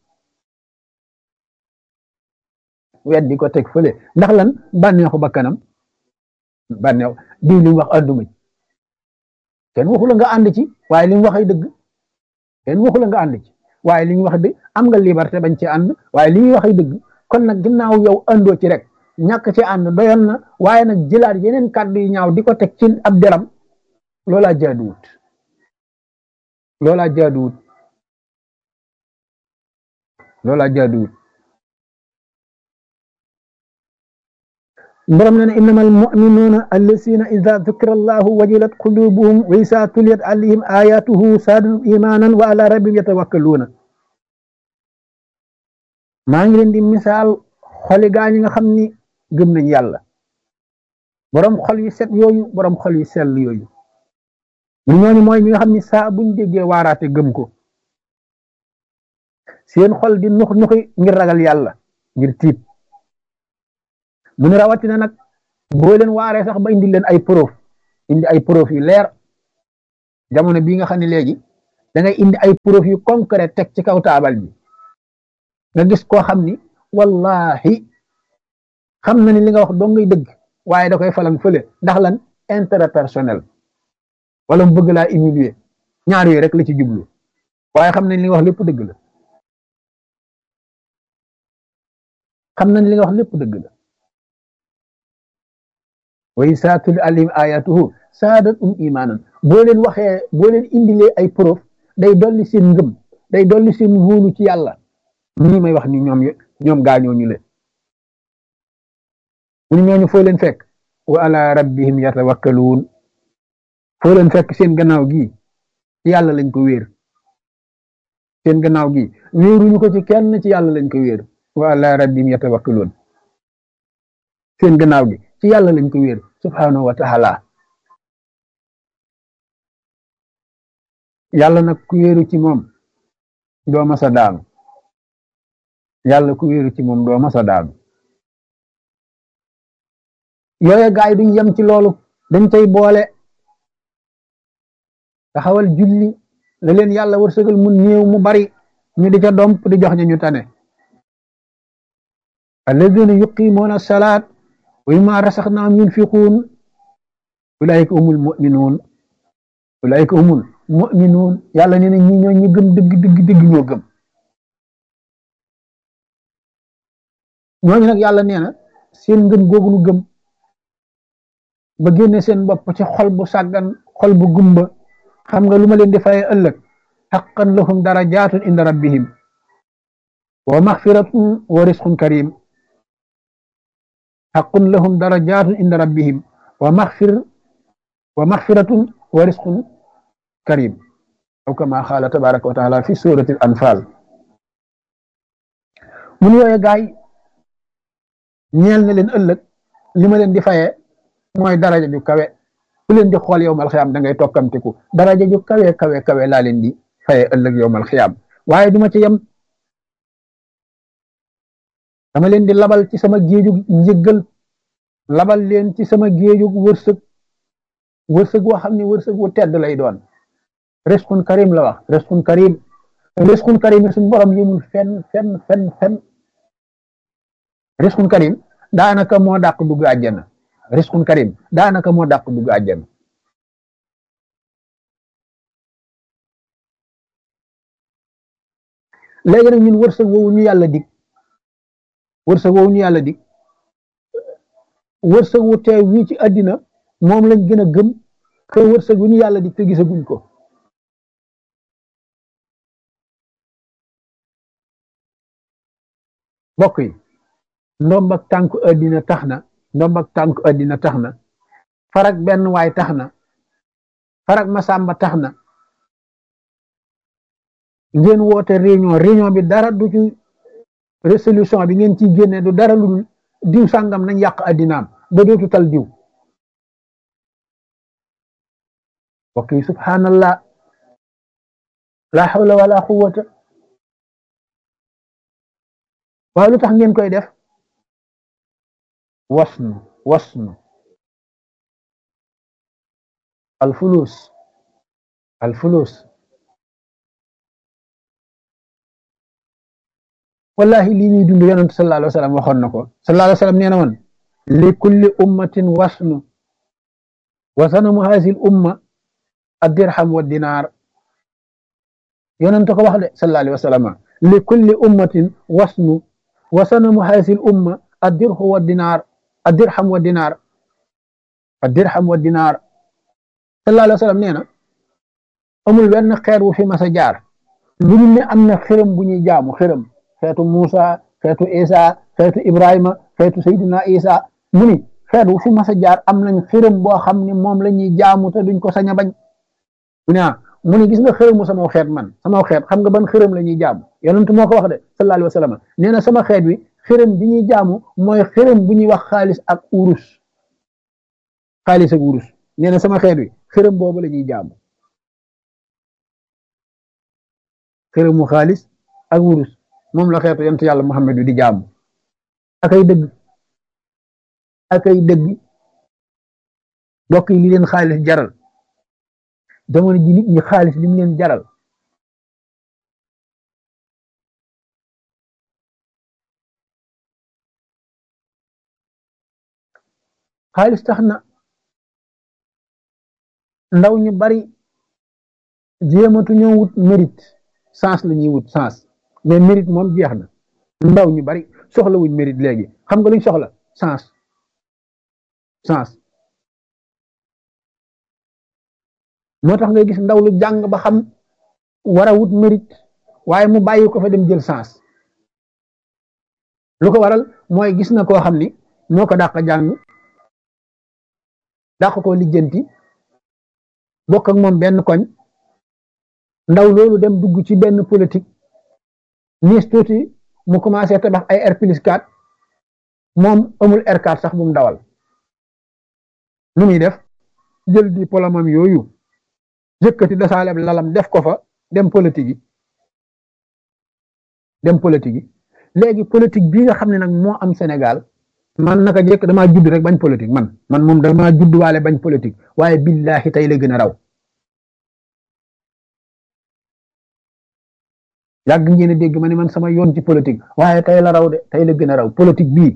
weddi ko teg fële ndax lan bànneexu bakkanam bànneex diw li mu wax ànduma ci kenn waxu la nga ànd ci waaye li mu wax ay dëgg kenn waxu la nga ànd ci waaye li ñu wax dëgg am nga liberté bañ ci ànd waaye li ñuy wax ay dëgg kon nag ginnaaw yow àndoo ci rek ñàkk ci ànd doyoon na waaye nag jëlaat yeneen kàddu yu ñaaw di ko teg ci ab deram loolaa jaaduwut loolaa jaaduwut loolaa jaaduwut borom na ne innamal mu'minuuna allazina ida dukira allahu wajilat qulubuhum wa isa tuliyat alayhim ayatuhu saadatu imanan wa ala rabbihim yatawakkaluuna maa ngi leen di misaal xoli gaa ñi nga xam ni gëm nañ yàlla borom xol yu set yooyu borom xol yu sell yooyu ñu ñooñu mooy ñi nga xam ni saa buñ déggee waaraate gëm ko seen xol di nux nuxi ngir ragal yàlla ngir tiit mu ne rawatina nag boo leen waaree sax ba indi leen ay preuve indi ay preuve yu leer jamono bii nga xam ne léegi da ngay indi ay preuve yu concret teg ci kaw taabal bi nga gis koo xam ni wallahi xam na ni li nga wax doo ngay dëgg waaye da koy falang fële ndax lan intérêt personnel wala mu bëgg laa humilier ñaar yooyu rek la ci jublu waaye xam nañ li nga wax lépp dëgg la xam nañ li nga wax lépp dëgg la wa izaa tuliyat alayhim ayatuhu zaadathum imaanan boo leen waxee boo leen indilee ay preuve day dolli seen ngëm day dolli seen wóolu ci yàlla nii may wax ni ñoom ñoom gaañoo ñu leen mu ñooñu foo leen fekk wa ala rabbihim yatawakkaluun foo leen fekk seen gannaaw gi ci yàlla lañ ko wéer seen gannaaw gi wéeruñu ko ci kenn ci yàlla lañ ko wéer wa ala rabbihim yatawakkaluun seen gannaaw gi ci yàlla lañ ko wéer subhanahu wa taala yàlla nag ku wéeru ci moom doo masa daanu yàlla ku wéeru ci moom doo masa daanu yooye gaay duñ yem ci loolu dañ cay boole taxawal julli la leen yàlla wërsëgal mu néew mu bari ñu di ca domp di jox ñu tane alladina yuqimuuna salaat wa mimma rasaxnaahum yunfiquun ulaika humul muminuun ulaika humul muminuun yàlla nee na ñi ñoo ñi gëm dëgg dëgg dëgg ñoo gëm ñooñu nag yàlla nee na seen ngëm googu nu gëm ba génne seen bopp ci xol bu sàggan xol bu gumba xam nga lu ma leen di faye ëllëg haqqan lahum darajaatun inda rabbihim wa maxfiratun wa risqun karim haqqun lahum darajaatun inda rabbihim wa maxfir wa maxfiratun wa risqun karim aw kama xaala tabaraka wa taala fi surati al anfal mun yooye gaay ñeel na leen ëllëg li ma leen di faye mooy daraja ju kawe ku leen di xool yowmal xiyaam da ngay tokkamtiku daraja ju kawe kawe kawe laa leen di faye ëllëg yowmal xiyaam waaye duma ci yem dama leen di labal ci sama géejug njëggal labal leen ci sama géejug wërsëg wërsëg woo xam ne wërsëg wu tedd lay doon risqun karim la wax risqun karim risqun karim suñu borom yëmul fenn fenn fenn fenn risqun karim daanaka moo dàq dugg àjjana risqun karim daanaka moo dàq dugg àjjana léegi nag ñun wërsëg woowu ñu yàlla dig wërsëg woowu ñu yàlla dig wërsëg wu teew wii ci àddina moom lañ gën a gëm que wërsëg wu ñu yàlla dig te gisaguñ ko bokk yi ndombak tànku àddina tax na ndombak tànku àddina tax na farak benn waay tax na farak masamba tax na ngeen woote réunion réunion bi dara du ci résolution bi ngeen ciy génne du dara lu dul diw sàngam nañ yàq àddinaam ba dootu tal diw bokk yi subhanallah la hawla wala quwwata waaye lu tax ngeen koy def wasnu wasnu alfulus alfulus wallahi lii ñuy dund yonent sallallahu alayhi wa sallam waxoon na ko sallallahu alayhi wa sallam nee na woon li kulli ummatin wasnu wa sanamu haasi l umma addirham wa dinaar yonent ko wax de sallallahu alayhi wa sallam li kulli ummatin wasnu wa sanamu haasi l umma addirhu wa dinaar addirham wa dinaar addirham wa dinaar sallallahu alayhi wa sallam nee na amul benn xeet wu fi mas a jaar lu ñu ne am na xërëm bu ñuy jaamu xërëm xeetu Muusa xeetu Isa xeetu Ibrahima xeetu Seydina Isa mu ni xeet wu fi mas a jaar am nañ xërëm boo xam ne moom la ñuy jaamu te duñ ko sañ a bañ mu ne ah mu ni gis nga xërëmu sama xeet man sama xeet xam nga ban xërëm la ñuy jaamu yonent moo ko wax de sallallahu alayhi wa sallam nee na sama xeet wi xërëm bi ñuy jaamu mooy xërëm bu ñuy wax xaalis ak urus xaalis ak urus nee na sama xeet wi xërëm boobu la ñuy jaamu xërëmu xaalis ak urus moom la xeetu yonent yàlla Muhammad di jaamu akay dëgg akay dëgg bokk yi li leen xaalis jaral jamono ji nit ñi xaalis li mu leen jaral xaalis tax na ndaw ñu bari jéematu ñoo wut mérite sens la ñuy wut sens mais mérite moom jeex na ndaw ñu bari soxla wuñ mérite léegi xam nga luñ soxla sens sens moo tax ngay gis ndaw lu jàng ba xam war a wut mérite waaye mu bàyyi ko fa dem jël sens lu ko waral mooy gis na koo xam ni moo ko dàq jàng dàq ko lijjanti bokk ak moom benn koñ ndaw loolu dem dugg ci benn politique niis tuuti mu commencé tabax ay R plus quatre moom amul R quatre sax bu mu dawal lu muy def jël diplôme am yooyu yëkkati dasaaleb lalam def ko fa dem politique yi dem politique yi léegi politique bii nga xam ne nag moo am Sénégal man naka jekk damaa judd rek bañ politique man man moom damaa judd waale bañ politique waaye billahi tey la gën a raw yàgg ngeen a dégg ma ne man sama yoon ci politique waaye tey la raw de tey la gën a raw politique bii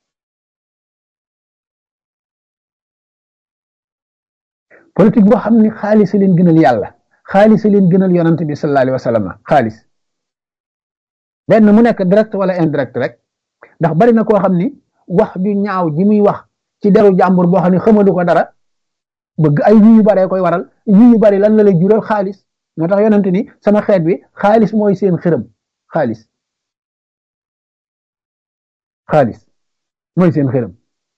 politique boo xam ne xaalis leen gënal yàlla xaalis leen gënal yonant bi sallallahu alayhi wa sallam xaalis benn mu nekk direct wala indirect rek ndax bari na koo xam ni wax ju ñaaw ji muy wax ci deru jàmbur boo xam ne xamalu ko dara bëgg ay yu yu baree koy waral yu yu bari lan la lay jural xaalis moo tax yonent ni sama xeet bi xaalis mooy seen xërëm xaalis xaalis mooy seen xërëm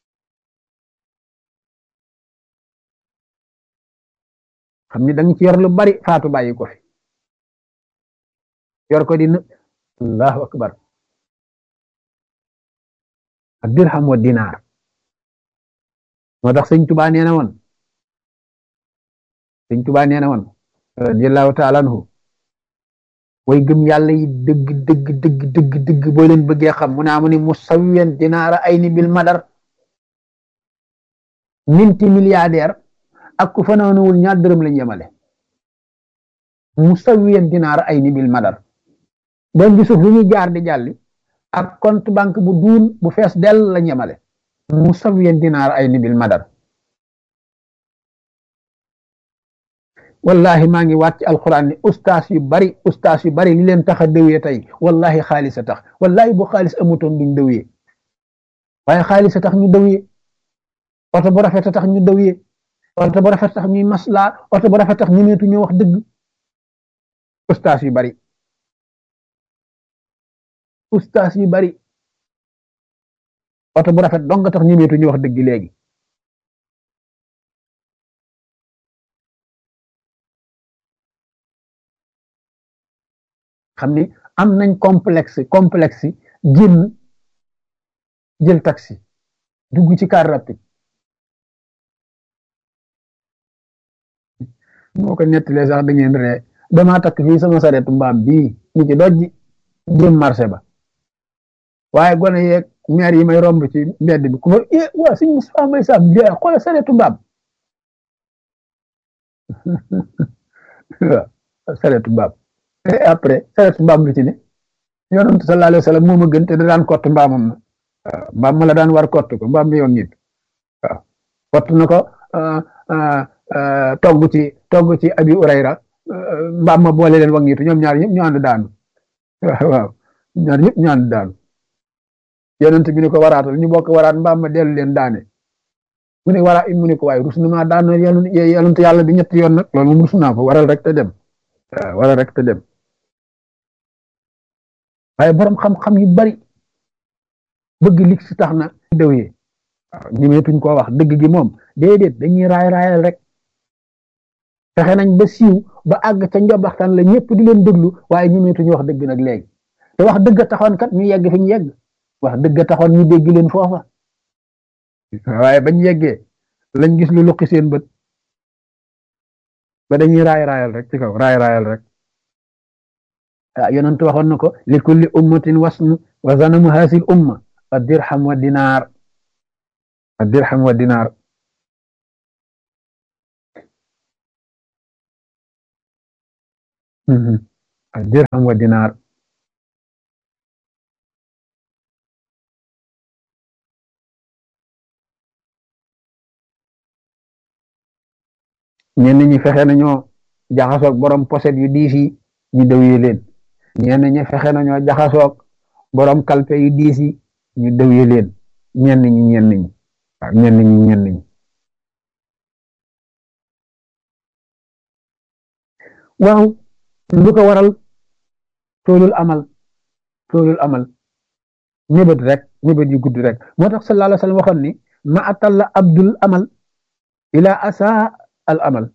xam ni da nga ci yor lu bari faatu bàyyi ko fi yor ko di allahu akbar ak dirham wa dinaar moo tax sëñ Tuubaa nee na woon sëñ Tuubaa nee na woon radiyallahu taala anhu way gëm yàlla yi dëgg dëgg dëgg dëgg dëgg boo leen bëggee xam mu ne amu ni musawiyan dinaara ay ni bil madar minti milliardaire ak ku fanaanuwul ñaar dërëm lañ yemale musawiyan dinaara ay ni bil madar doon gi suuf lu ñuy jaar di jàlli ak compte banque bu duun bu fees dell lañ yemale musawiyan dinaara ay ni bil madar wallahi maa ngi waat ci alquran ni ustaas yu bari ustaas yu bari li leen tax a dëwee tey wallahi xaalis a tax wallahi bu xaalis amutoon duñ dëwee waaye xaalis a tax ñu dëwee oto bu rafet a tax ñu dëwee oto bu rafet a tax ñuy maslaa oto bu rafet a tax ñu neetu ñu wax dëgg ustaas yu bari ustaas yu bari oto bu rafet dong tax ñu neetu ñu wax dëgg léegi xam ni am nañ complexe complexe génn jël taxi dugg ci car rapide moo ko nettalee sax da ngeen ree damaa takk fii sama sareetu mbaam bii ñu ci dojji jëm marché ba waaye gone yeeg maire yi may romb ci mbedd bi ku ma eh waa suñ Moustapha Mbaye Sam bi xoolal sareetu mbaam waaw sareetu mbaam et après sareetu mbaam lu ci ne yonent sallallahu alayhi wa sallam moo ma gën te da daan kott mbaamam ma waaw mbaam ma la daan war kott ko mbaam mi yoon nit waaw kott na ko togg ci togg ci abi urayra mbaam ma boole leen wax ñitu ñoom ñaar ñëpp ñu ànd daanu waaw ñaar ñëpp ñu ànd daanu yonent bi ne ko waraatal ñu bokk waraat mbaam ma dellu leen daane mu ne wara mu ne ko waaye rus na maa daan yonent yàlla bi ñetti yoon nag loolu moom rus naa ko waral rek te dem waaw waral rek te dem waaye borom xam-xam yu bari bëgg lig si tax na dëwyee waaw ñemeetuñ koo wax dëgg gi moom déedéet dañuy raay raayal rek fexe nañ ba siiw ba àgg ca njobaxtaan la ñëpp di leen déglu waaye ñemeetuñu wax dëgg nag léegi te wax dëgg taxoon kat ñu yegg fi ñu yegg wax dëgg taxoon ñu dégg leen foofa waaye bañ yeggee lañ gis lu luqi seen bët ba dañuy raay raayal rek ci kaw raay raayal rek ah yonent waxoon na ko li kulli ummatin wasn wa zanamu hasil umma ad dirham wa dinaar ad dirham wa dinaar ad dirham wa dinaar ñenn ñi fexe nañoo jaxasoog borom poset yu diis yi ñu dëwyee leen ñenn ñi fexe nañoo jaxasoog borom kalpe yu diis yi ñu dëwyee leen ñenn ñi ñenn ñi waaw ñenn ñi ñenn ñi waaw lu ko waral toolul amal toolul amal mébét rek mébét yu gudd rek moo tax sallallahu alayhi wa sallam waxoon ni ma atalla abdul amal ila asa al amal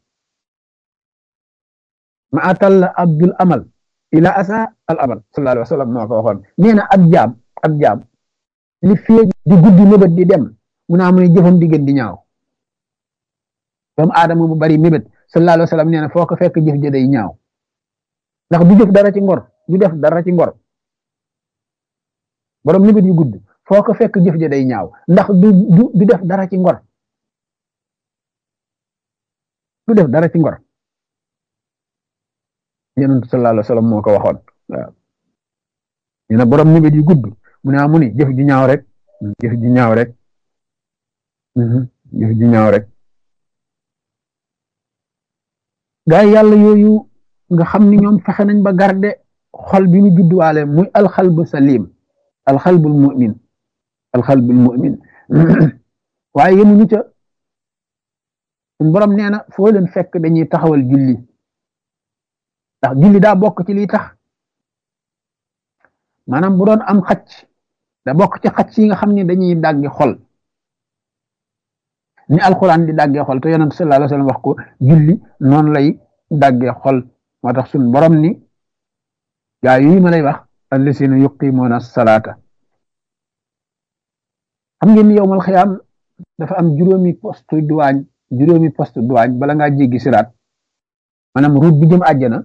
ma atalla abdul amal ila asa al amal sallallahu alayhi wa sallam moo ko waxoon nee na ab jaam ab jaam li fee di guddi mébét di dem mu naa mu ne jëfam di gën di ñaaw doomu aadama bu bari mébét sallallahu alayhi wa sallam nee na foo ko fekk jëf ja day ñaaw ndax du jëf dara ci ngor du def dara ci ngor borom mébét yu gudd foo ko fekk jëf ja day ñaaw ndax du du du def dara ci ngor du def dara ci ngor yonent sallallahu alayhi wa sallam moo ko waxoon waaw nee na borom mébét yu gudd mu ne mu ni jëf ju ñaaw rek jëf ju ñaaw rek jëf ju ñaaw rek gaa yi yàlla yooyu nga xam ni ñoom fexe nañ ba garde xol bi ñu judduwaale muy alxalbu salim alxalbul mu'min alxalbul mu'min waaye yemuñu ca suñ borom nee na foo leen fekk dañuy taxawal julli ndax julli daa bokk ci liy tax maanaam bu doon am xacc da bokk ci xacc yi nga xam ne dañuy dàggi xol ni alxuraan di dàggee xol te yonent sallallahu alayhi wa sallam wax ko julli noonu lay dàggee xol moo tax suñ borom ni gaa yi ma lay wax allasina yuqimuuna salaata xam ngeen ni yowmal xiyaam dafa am juróomi poste duwaañ juróomi poste duwaañ bala ngaa jéggi siraat maanaam route bi jëm àjjana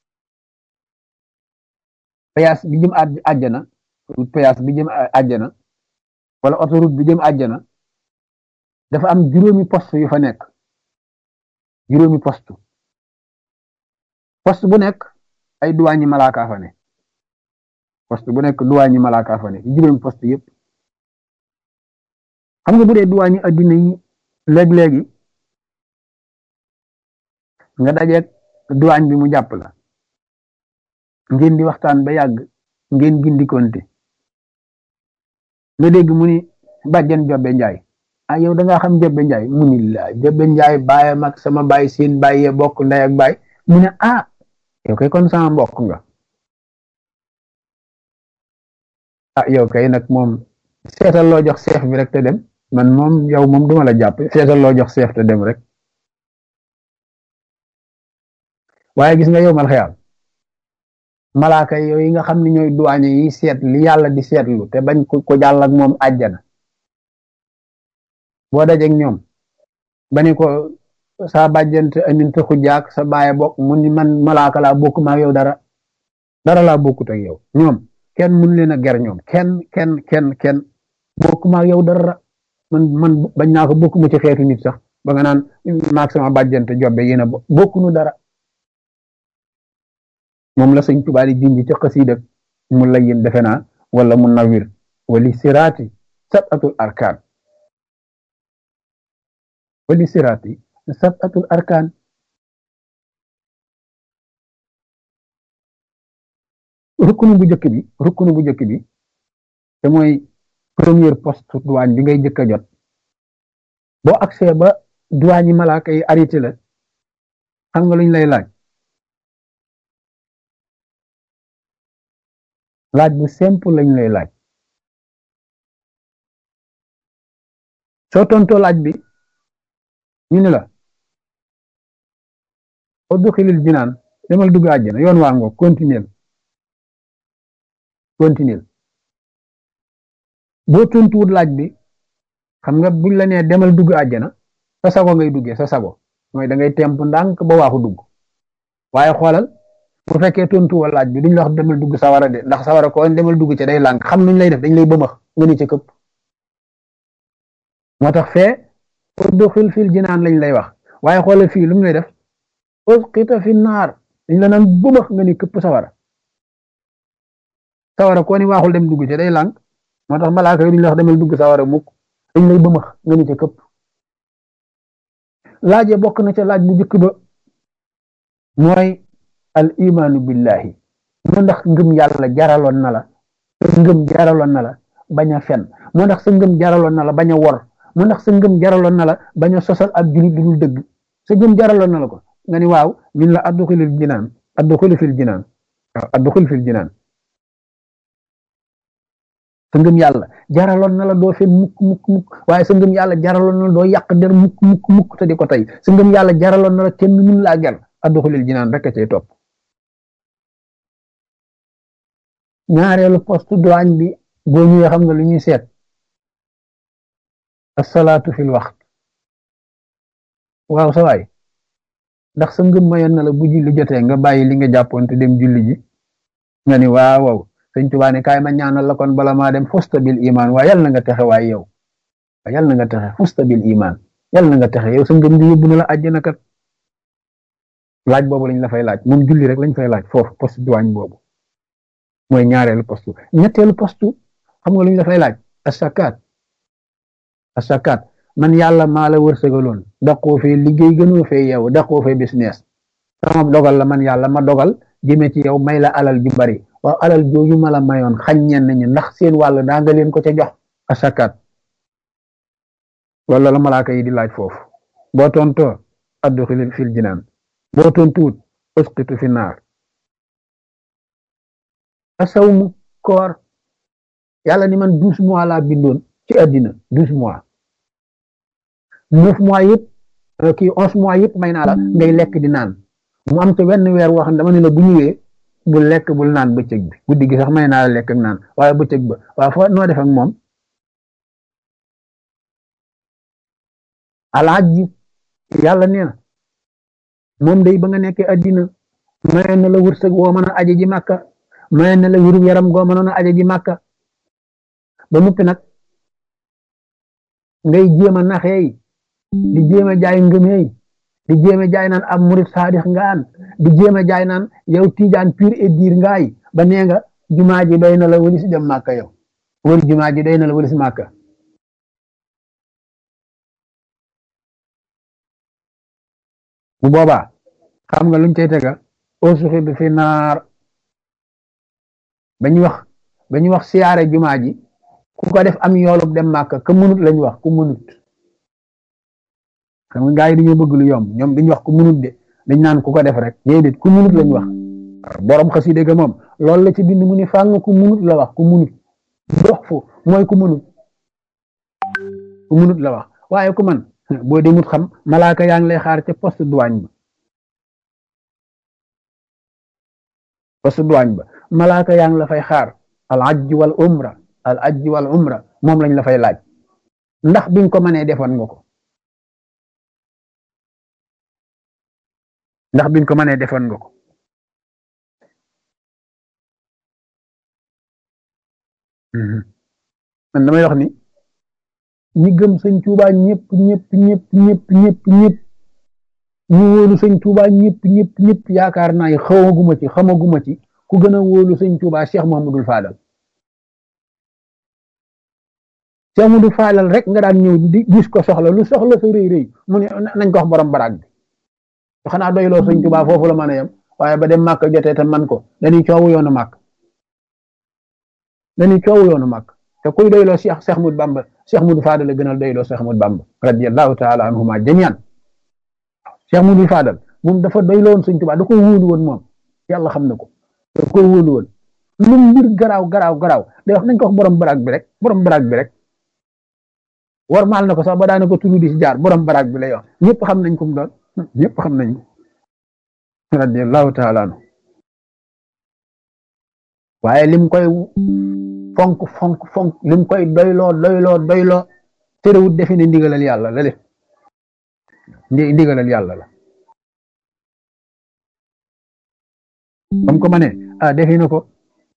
péage bi jëm àjjana route péage bi jëm àjjana wala autoroute bi jëm àjjana dafa am juróomi poste yu fa nekk juróomi poste poste bu nekk ay duwaañi malaaka fa ne poste bu nekk duwaañi malaaka fa ne juróomi poste yëpp xam nga bu dee duwaañi addina yi léeg-léegi nga dajeeg duwaañ bi mu jàpp la ngeen di waxtaan ba yàgg ngeen gindikonte nga dégg mu ni bàjjen Jobbe Njaay ah yow da ngaa xam Jobbe Njaay mu ni la Jobbe Njaay baayam ak sama baay seen baay yee bokk ndey ak baay mu ne ah yow kay kon sama mbokk nga ah yow kay nag moom seetal loo jox seef bi rek te dem man moom yow moom duma la jàpp seetal loo jox seef te dem rek waaye gis nga yow mal xeyaam malaaka yooyu nga xam ne ñooy duwaañe yi seet li yàlla di seetlu te bañ ko ko jàll ak moom àjjana boo dajeeg ñoom ba ni ko sa bàjjante amin te xujjaak sa baaye bokk mu ni man malaaka laa bokk ma ak yow dara dara laa bokkut ak yow ñoom kenn mun leen a ger ñoom kenn kenn kenn kenn bokk ma ak yow dara man man bañ naa ko bokk ma ci xeetu nit sax ba nga naan maak sama bàjjante Jobbe yéen a bokkunu dara moom la sëñ Tuubaa di junj ci xasiida mu layyin defe naa wala mu nawir wali siraati sabatul arkaan wali siraati sabatul arkaan rukkunu bu njëkk bi rukkunu bu njëkk bi te mooy premier poste douane bi ngay njëkk a jot boo accès ba douane yi malaaka yi arrêté la xam nga luñ lay laaj laaj bu simple lañ lay laaj soo tontoo laaj bi ñu ne la udxilil jinaan demal dugg àjjana yoon waa ngoo continuer continuer boo tontuwut laaj bi xam nga buñ la nee demal dugg àjjana sa sago ngay duggee sa sago mooy da ngay temp ndànk ba waaxu dugg waaye xoolal bu fekkee tontuwoo laaj bi duñ la wax demal dugg sawara de ndax sawara ko demal dugg ci day lànk xam nuñ lay def dañ lay bëmax nga ni ca këpp moo tax fee udxil fil jinaan lañ lay wax waaye xoolal fii lu mu lay def usqita fi naar dañ la naan bëmax nga ni këpp sawara sawara ko ni waaxul dem dugg ci day lànk moo tax malaaka yi duñ la wax demal dugg sawara mukk dañ lay bëmax nga ni ca këpp laaje bokk na ca laaj bu njëkk ba mooy al imaanu billahi moo ndax ngëm yàlla jaraloon na la ngëm jaraloon na la bañ a fen moo ndax sa ngëm jaraloon na la bañ a wor moo ndax sa ngëm jaraloon na la bañ a sosal ab julit lu dul dëgg sa ngëm jaraloon na la ko nga ni waaw min la adduxilil jinaan adduxili fil jinaan waaw adduxil fil jinaan sa ngëm yàlla jaraloon na la doo fen mukk mukk mukk waaye sa ngëm yàlla jaraloon na la doo yàq der mukk mukk mukk te di ko tey sa ngëm yàlla jaraloon na la kenn mun laa ger adduxilil jinaan rek a cay topp ñaareelu poste douane bi boo ñëwee xam nga lu ñuy seet asalaatu fil waxt waaw sa waay ndax sa ngëm mayoon na la bu julli jotee nga bàyyi li nga jàppoon te dem julli ji nga ni waaw waaw sëñ Tuubaa ne kaay ma ñaanal la kon bala maa dem fusta bil iman waaye yal na nga texe waaye yow yal na nga texe fusta bil iman yal na nga texe yow sa ngëm di yóbbu na la àjjana kat laaj boobu lañ la fay laaj moom julli rek lañ fay laaj foofu poste douane boobu mooy ñaareelu poste ñetteelu poste xam nga lu ñu la fay laaj asakaat asakaat man yàlla maa la wërsëgaloon daqoo fee liggéey gënoo fee yow daqoo fee business sama dogal la man yàlla ma dogal jëme ci yow may la alal ju bari waaw alal jooju ma la mayoon xañ ñenn ñi ndax seen wàll daa nga leen ko ca jox asakaat wala la malaaka yi di laaj foofu boo tontoo adduxil fil jinaan boo tontuwut usqitu fi naar asawmu koor yàlla ni man douze mois laa bindoon ci àddina douze mois neuf mois yëpp kii onze mois yëpp may naa la ngay lekk di naan mu am te wenn weer wax dama ne la bu ñëwee bul lekk bul naan bëccëg bi guddi gi sax may naa la lekk ak naan waaye bëccëg ba waaye foo noo def ak moom alaaj ji yàlla nee na moom day ba nga nekkee àddina may na la wërsëg woo mën a aji ji màkka may na la wéru yaram goo mënoon a aje ji màkka ba noppi nag ngay jéem a naxeey di jéem a jaay ngëmeey di jéem a jaay naan ab murit saadix ngaan di jéem a jaay naan yow tiijaan pur et dur ngaay ba nee nga jumaa ji doy na la wëlis dem màkka yow wër jumaa ji doy na la wëlis màkka bu boobaa xam nga luñ cay tega osuxi bi fi naar ba ñu wax ba ñu wax siyaare jumaa ji ku ko def am yoolub dem màkka ka munut lañ wax ku munut xam nga gaa yi dañoo bëgg lu yomb ñoom dañu wax ku munut de dañ naan ku ko def rek déedéet ku munut lañ wax borom xasida ga moom loolu la ci bind mu ni fàng ku munut la wax ku munut dox fu mooy ku munut ku munut la wax waaye ku man boo demut xam malaaka yaa ngi lay xaar ca poste douane ba poste douane ba malaaka yaa ngi la fay xaar al ajj wal umra al ajj wal umra moom lañ la fay laaj ndax biñ ko mënee defoon nga ko ndax biñ ko mënee defoon nga ko man damay wax ni ñi gëm sëñ Tuubaa ñëpp ñëpp ñëpp ñëpp ñëpp ñëpp ñu wóolu sëñ Tuubaa ñëpp ñëpp ñëpp yaakaar naa yi xamaguma ci xamaguma ci ku gën a wóolu sëñ Tuubaa Cheikh Mouhamadoul Fadal Cheikh Mouhamadoul Fadal rek nga daan ñëw di gis ko soxla lu soxla sa rëy rëy mu ne nañ ko wax borom baraag bi xanaa doyloo sëñ Tuubaa foofu la mën a yem waaye ba dem màkk jotee te man ko dañuy coowu yoonu màkk dañuy coowu yoonu màkk te kuy doyloo Cheikh Cheikh Ahmadou Bamba Cheikh Mouhamadoul Fadal la gënal doyloo Cheikh Ahmadou Bamba radiyallahu taala anhuma jamian Cheikh Mouhamadoul Fadal moom dafa doyloo woon sëñ Tuubaa da ko wóolu woon moom yàlla xam na ko da ko wóolu woon lu mbir garaaw garaaw garaaw day wax nañ ko wax borom baraag bi rek borom baraag bi rek war maal na ko sax ba daana ko tudd di si jaar borom baraag bi lay wax ñëpp xam nañ ko mu doon ñëpp xam nañ ko radiyallahu taala anhu waaye lim koy fonk fonk fonk lim koy doyloo doyloo doyloo terewut defe ne ndigalal yàlla la def ndigalal yàlla la comme ko ma ne ah defe na ko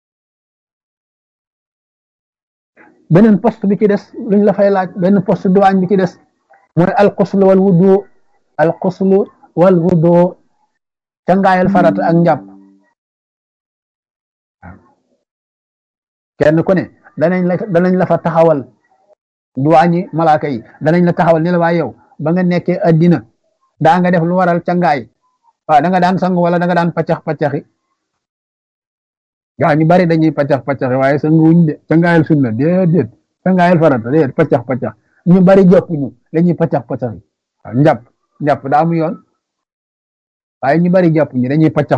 beneen poste bi ci des luñ la fay laaj benn poste douane bi ci des mooy alxuslu wal wudu alxuslu wal wudu ca ngaayal farata ak njàpp kenn ku ne danañ la danañ la fa taxawal duwaañi malaaka yi danañ la taxawal ne la waaye yow ba nga nekkee addina daa nga def lu waral cangaay waaw da nga daan sang wala da nga daan paccax paccaxi gaa ñu bari dañuy paccax paccaxi waaye sanguwuñ de cangaayal sunna déedéet cangaayal farata déedéet paccax paccax ñu bari joppuñu dañuy paccax paccaxi waaw njàpp njàpp daa am yoon waaye ñu bari jàppuñu dañuy paccax